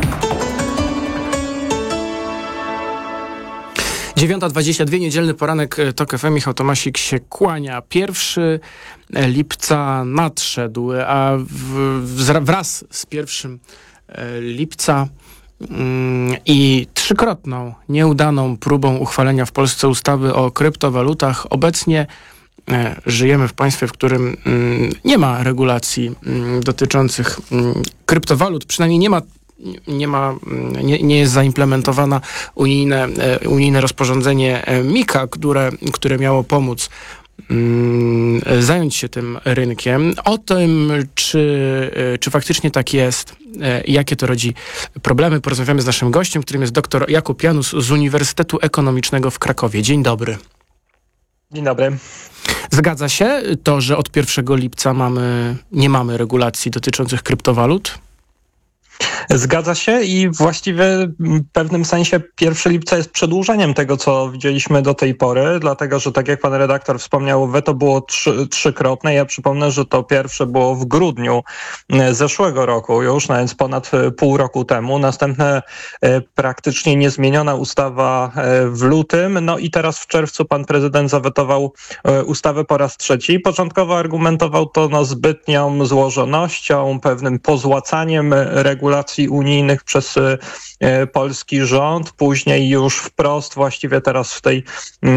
dziewiąta dwadzieścia dwa, niedzielny poranek Tok F M. Michał Tomasik się kłania. pierwszego lipca nadszedł, a w, wraz z pierwszym lipca mm, i trzykrotną nieudaną próbą uchwalenia w Polsce ustawy o kryptowalutach obecnie e, żyjemy w państwie, w którym mm, nie ma regulacji mm, dotyczących mm, kryptowalut, przynajmniej nie ma Nie, ma, nie, nie jest zaimplementowana unijne, unijne rozporządzenie MiCA, które, które miało pomóc um, zająć się tym rynkiem. O tym, czy, czy faktycznie tak jest, jakie to rodzi problemy, porozmawiamy z naszym gościem, którym jest dr Jakub Janus z Uniwersytetu Ekonomicznego w Krakowie. Dzień dobry. Dzień dobry. Zgadza się to, że od pierwszego lipca mamy, nie mamy regulacji dotyczących kryptowalut? Zgadza się i właściwie w pewnym sensie pierwszego lipca jest przedłużeniem tego, co widzieliśmy do tej pory, dlatego, że tak jak pan redaktor wspomniał, weto było trzy, trzykrotne. Ja przypomnę, że to pierwsze było w grudniu zeszłego roku już, no więc ponad pół roku temu. Następne praktycznie niezmieniona ustawa w lutym, no i teraz w czerwcu pan prezydent zawetował ustawę po raz trzeci. Początkowo argumentował to no, zbytnią złożonością, pewnym pozłacaniem regulacji regulacji unijnych przez polski rząd, później już wprost właściwie teraz w tej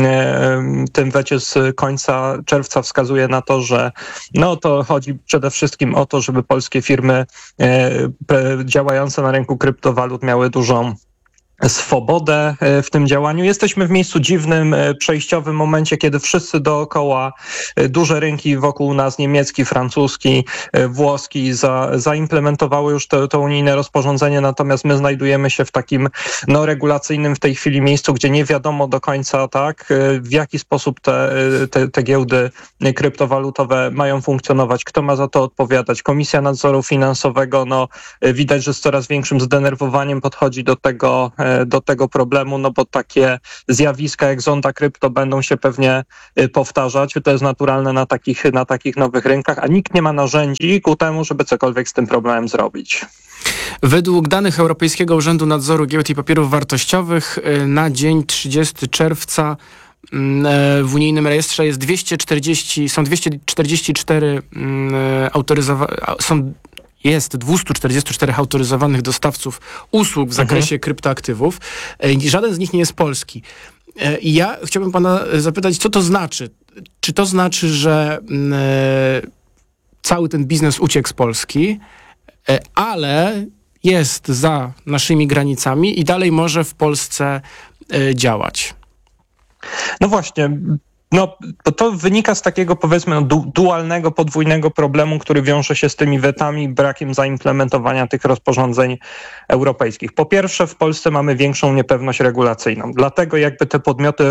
tym wecie z końca czerwca wskazuje na to, że no to chodzi przede wszystkim o to, żeby polskie firmy działające na rynku kryptowalut miały dużą swobodę w tym działaniu. Jesteśmy w miejscu dziwnym, przejściowym momencie, kiedy wszyscy dookoła, duże rynki wokół nas, niemiecki, francuski, włoski, za, zaimplementowały już to, to unijne rozporządzenie, natomiast my znajdujemy się w takim no, regulacyjnym w tej chwili miejscu, gdzie nie wiadomo do końca, tak, w jaki sposób te, te, te giełdy kryptowalutowe mają funkcjonować, kto ma za to odpowiadać. Komisja Nadzoru Finansowego, no widać, że z coraz większym zdenerwowaniem podchodzi do tego do tego problemu, no bo takie zjawiska jak zonda krypto będą się pewnie powtarzać. To jest naturalne na takich, na takich nowych rynkach, a nikt nie ma narzędzi ku temu, żeby cokolwiek z tym problemem zrobić. Według danych Europejskiego Urzędu Nadzoru Giełd i Papierów Wartościowych na dzień trzydziestego czerwca w unijnym rejestrze jest dwieście czterdzieści, są dwieście czterdzieści cztery autoryzowane, są Jest dwieście czterdzieści cztery autoryzowanych dostawców usług w zakresie mhm. kryptoaktywów. I żaden z nich nie jest polski. I ja chciałbym pana zapytać, co to znaczy? Czy to znaczy, że cały ten biznes uciekł z Polski, ale jest za naszymi granicami i dalej może w Polsce działać? No właśnie. No, to, to wynika z takiego, powiedzmy, no, du- dualnego, podwójnego problemu, który wiąże się z tymi wetami, brakiem zaimplementowania tych rozporządzeń europejskich. Po pierwsze, w Polsce mamy większą niepewność regulacyjną, dlatego jakby te podmioty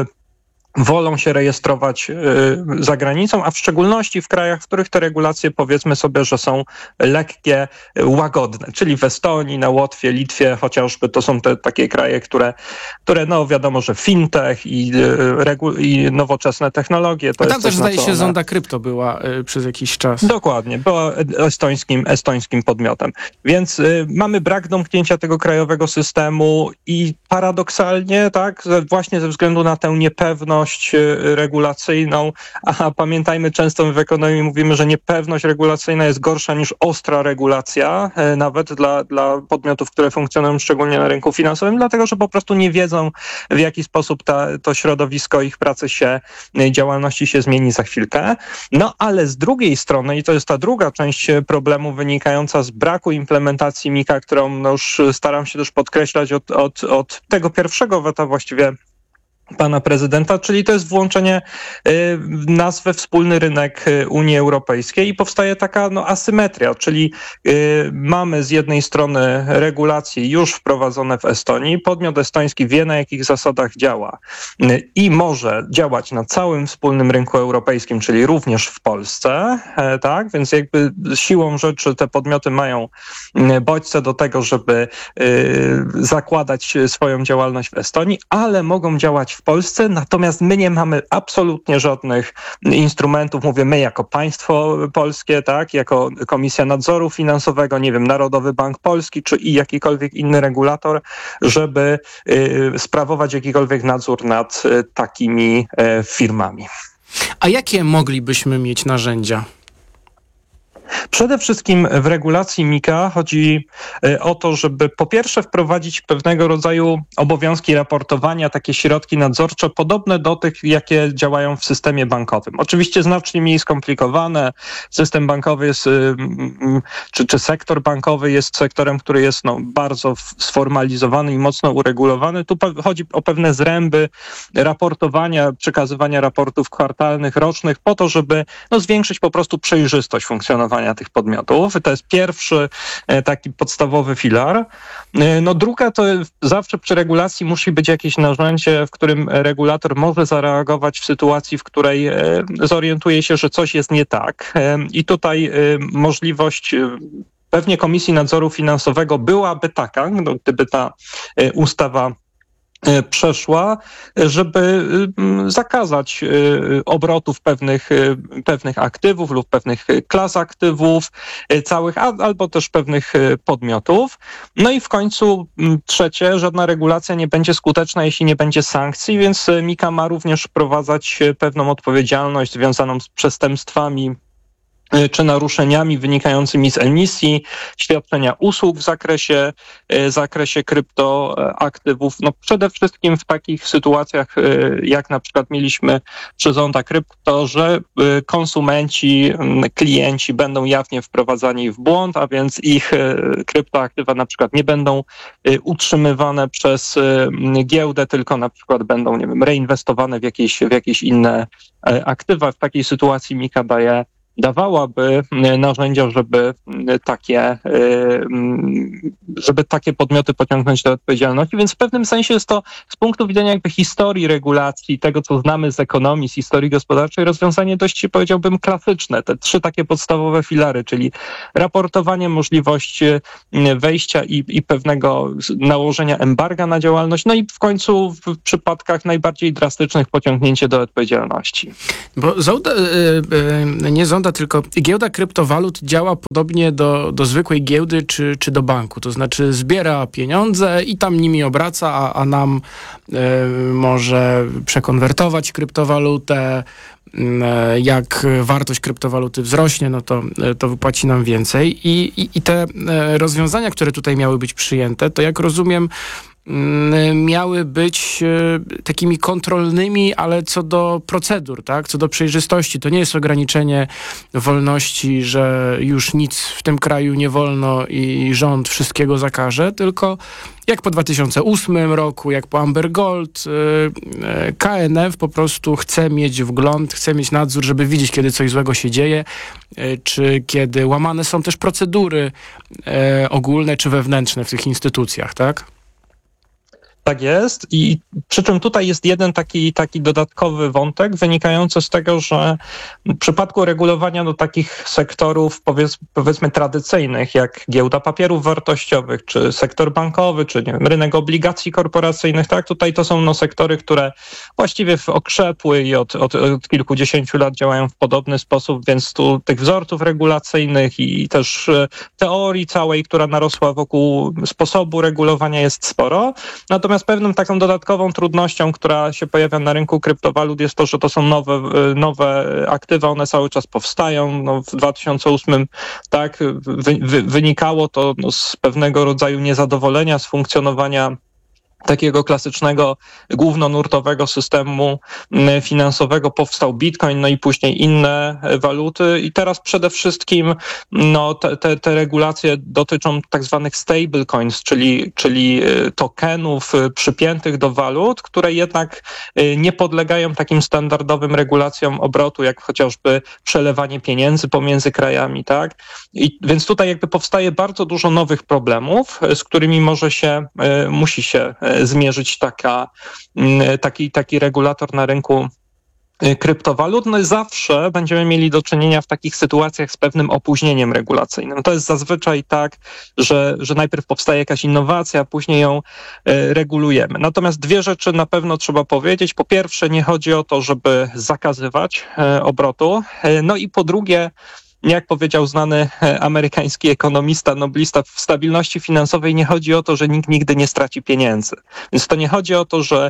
wolą się rejestrować y, za granicą, a w szczególności w krajach, w których te regulacje, powiedzmy sobie, że są lekkie, łagodne, czyli w Estonii, na Łotwie, Litwie chociażby, to są te takie kraje, które, które no wiadomo, że fintech i, y, regu- i nowoczesne technologie. To a tam jest też coś, zdaje się one... zonda krypto była y, przez jakiś czas. Dokładnie, była estońskim, estońskim podmiotem. Więc y, mamy brak domknięcia tego krajowego systemu i paradoksalnie, tak, właśnie ze względu na tę niepewność regulacyjną, a pamiętajmy, często w ekonomii mówimy, że niepewność regulacyjna jest gorsza niż ostra regulacja, nawet dla, dla podmiotów, które funkcjonują szczególnie na rynku finansowym, dlatego, że po prostu nie wiedzą, w jaki sposób ta, to środowisko ich pracy się, działalności się zmieni za chwilkę. No ale z drugiej strony, i to jest ta druga część problemu wynikająca z braku implementacji mika, którą no już staram się też podkreślać od, od, od tego pierwszego weta właściwie pana prezydenta, czyli to jest włączenie y, nas we wspólny rynek Unii Europejskiej i powstaje taka no, asymetria, czyli y, mamy z jednej strony regulacje już wprowadzone w Estonii, podmiot estoński wie, na jakich zasadach działa y, i może działać na całym wspólnym rynku europejskim, czyli również w Polsce, e, tak, więc jakby siłą rzeczy te podmioty mają y, bodźce do tego, żeby y, zakładać swoją działalność w Estonii, ale mogą działać w Polsce, natomiast my nie mamy absolutnie żadnych instrumentów, mówię my jako państwo polskie, tak, jako Komisja Nadzoru Finansowego, nie wiem, Narodowy Bank Polski, czy i jakikolwiek inny regulator, żeby y, sprawować jakikolwiek nadzór nad y, takimi y, firmami. A jakie moglibyśmy mieć narzędzia? Przede wszystkim w regulacji mika chodzi o to, żeby po pierwsze wprowadzić pewnego rodzaju obowiązki raportowania, takie środki nadzorcze podobne do tych, jakie działają w systemie bankowym. Oczywiście znacznie mniej skomplikowane. System bankowy jest, czy, czy sektor bankowy jest sektorem, który jest no, bardzo sformalizowany i mocno uregulowany. Tu chodzi o pewne zręby raportowania, przekazywania raportów kwartalnych, rocznych po to, żeby no, zwiększyć po prostu przejrzystość funkcjonowania tych podmiotów. To jest pierwszy taki podstawowy filar. No druga to zawsze przy regulacji musi być jakieś narzędzie, w którym regulator może zareagować w sytuacji, w której zorientuje się, że coś jest nie tak. I tutaj możliwość pewnie Komisji Nadzoru Finansowego byłaby taka, no, gdyby ta ustawa przeszła, żeby zakazać obrotów pewnych, pewnych aktywów lub pewnych klas aktywów całych, albo też pewnych podmiotów. No i w końcu trzecie, żadna regulacja nie będzie skuteczna, jeśli nie będzie sankcji, więc mika ma również wprowadzać pewną odpowiedzialność związaną z przestępstwami czy naruszeniami wynikającymi z emisji, świadczenia usług w zakresie, w zakresie kryptoaktywów. No przede wszystkim w takich sytuacjach, jak na przykład mieliśmy przy Zonda Krypto, że konsumenci, klienci będą jawnie wprowadzani w błąd, a więc ich kryptoaktywa na przykład nie będą utrzymywane przez giełdę, tylko na przykład będą, nie wiem, reinwestowane w jakieś, w jakieś inne aktywa. W takiej sytuacji Mika daje dawałaby narzędzia, żeby takie, żeby takie podmioty pociągnąć do odpowiedzialności, więc w pewnym sensie jest to z punktu widzenia jakby historii regulacji, tego co znamy z ekonomii, z historii gospodarczej, rozwiązanie dość, powiedziałbym, klasyczne. Te trzy takie podstawowe filary, czyli raportowanie, możliwość wejścia i, i pewnego nałożenia embarga na działalność, no i w końcu w przypadkach najbardziej drastycznych pociągnięcie do odpowiedzialności. Bo zonda, nie zonda, tylko giełda kryptowalut działa podobnie do, do zwykłej giełdy czy, czy do banku. To znaczy zbiera pieniądze i tam nimi obraca, a, a nam y, może przekonwertować kryptowalutę. Y, jak wartość kryptowaluty wzrośnie, no to, y, to wypłaci nam więcej. I, i, i te y, rozwiązania, które tutaj miały być przyjęte, to jak rozumiem, miały być takimi kontrolnymi, ale co do procedur, tak? Co do przejrzystości. To nie jest ograniczenie wolności, że już nic w tym kraju nie wolno i rząd wszystkiego zakaże, tylko jak po dwa tysiące ósmym roku, jak po Amber Gold, K N F po prostu chce mieć wgląd, chce mieć nadzór, żeby widzieć, kiedy coś złego się dzieje, czy kiedy łamane są też procedury ogólne czy wewnętrzne w tych instytucjach, tak? Tak jest i przy czym tutaj jest jeden taki, taki dodatkowy wątek wynikający z tego, że w przypadku regulowania do takich sektorów powiedz, powiedzmy tradycyjnych, jak giełda papierów wartościowych, czy sektor bankowy, czy nie wiem, rynek obligacji korporacyjnych, tak, tutaj to są no, sektory, które właściwie okrzepły i od, od, od kilkudziesięciu lat działają w podobny sposób, więc tu tych wzorców regulacyjnych i też teorii całej, która narosła wokół sposobu regulowania jest sporo. Natomiast pewną taką dodatkową trudnością, która się pojawia na rynku kryptowalut jest to, że to są nowe, nowe aktywa, one cały czas powstają. No, w dwa tysiące ósmym tak wy, wy, wynikało to no, z pewnego rodzaju niezadowolenia z funkcjonowania takiego klasycznego, głównonurtowego systemu finansowego powstał Bitcoin, no i później inne waluty i teraz przede wszystkim no, te, te, te regulacje dotyczą tak zwanych stablecoins, czyli, czyli tokenów przypiętych do walut, które jednak nie podlegają takim standardowym regulacjom obrotu, jak chociażby przelewanie pieniędzy pomiędzy krajami, tak? I więc tutaj jakby powstaje bardzo dużo nowych problemów, z którymi może się, musi się zmierzyć taka, taki, taki regulator na rynku kryptowalut. No i zawsze będziemy mieli do czynienia w takich sytuacjach z pewnym opóźnieniem regulacyjnym. To jest zazwyczaj tak, że, że najpierw powstaje jakaś innowacja, a później ją regulujemy. Natomiast dwie rzeczy na pewno trzeba powiedzieć. Po pierwsze, nie chodzi o to, żeby zakazywać obrotu. No i po drugie, jak powiedział znany amerykański ekonomista, noblista, w stabilności finansowej nie chodzi o to, że nikt nigdy nie straci pieniędzy. Więc to nie chodzi o to, że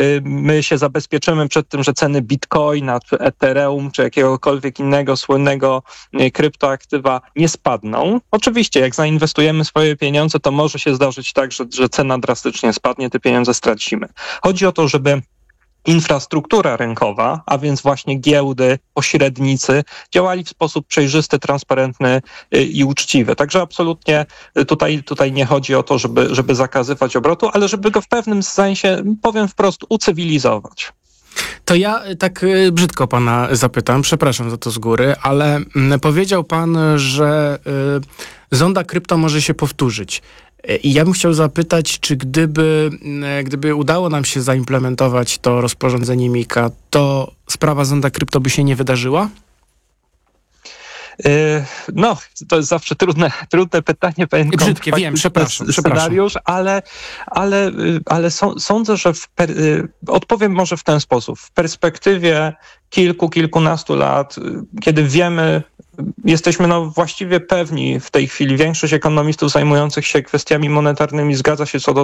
my się zabezpieczymy przed tym, że ceny Bitcoina, czy Ethereum, czy jakiegokolwiek innego słynnego kryptoaktywa nie spadną. Oczywiście, jak zainwestujemy swoje pieniądze, to może się zdarzyć tak, że, że cena drastycznie spadnie, te pieniądze stracimy. Chodzi o to, żeby infrastruktura rynkowa, a więc właśnie giełdy, pośrednicy, działali w sposób przejrzysty, transparentny i uczciwy. Także absolutnie tutaj, tutaj nie chodzi o to, żeby, żeby zakazywać obrotu, ale żeby go w pewnym sensie, powiem wprost, ucywilizować. To ja tak brzydko pana zapytam, przepraszam za to z góry, ale powiedział pan, że Zonda Krypto może się powtórzyć. I ja bym chciał zapytać, czy gdyby, gdyby udało nam się zaimplementować to rozporządzenie Mika, to sprawa Zonda Krypto by się nie wydarzyła? No, to jest zawsze trudne, trudne pytanie. Brzydkie, wiem, przepraszam. Scenariusz, ale, ale, ale sądzę, że w per, odpowiem może w ten sposób. W perspektywie kilku, kilkunastu lat, kiedy wiemy, jesteśmy no właściwie pewni w tej chwili, większość ekonomistów zajmujących się kwestiami monetarnymi zgadza się co do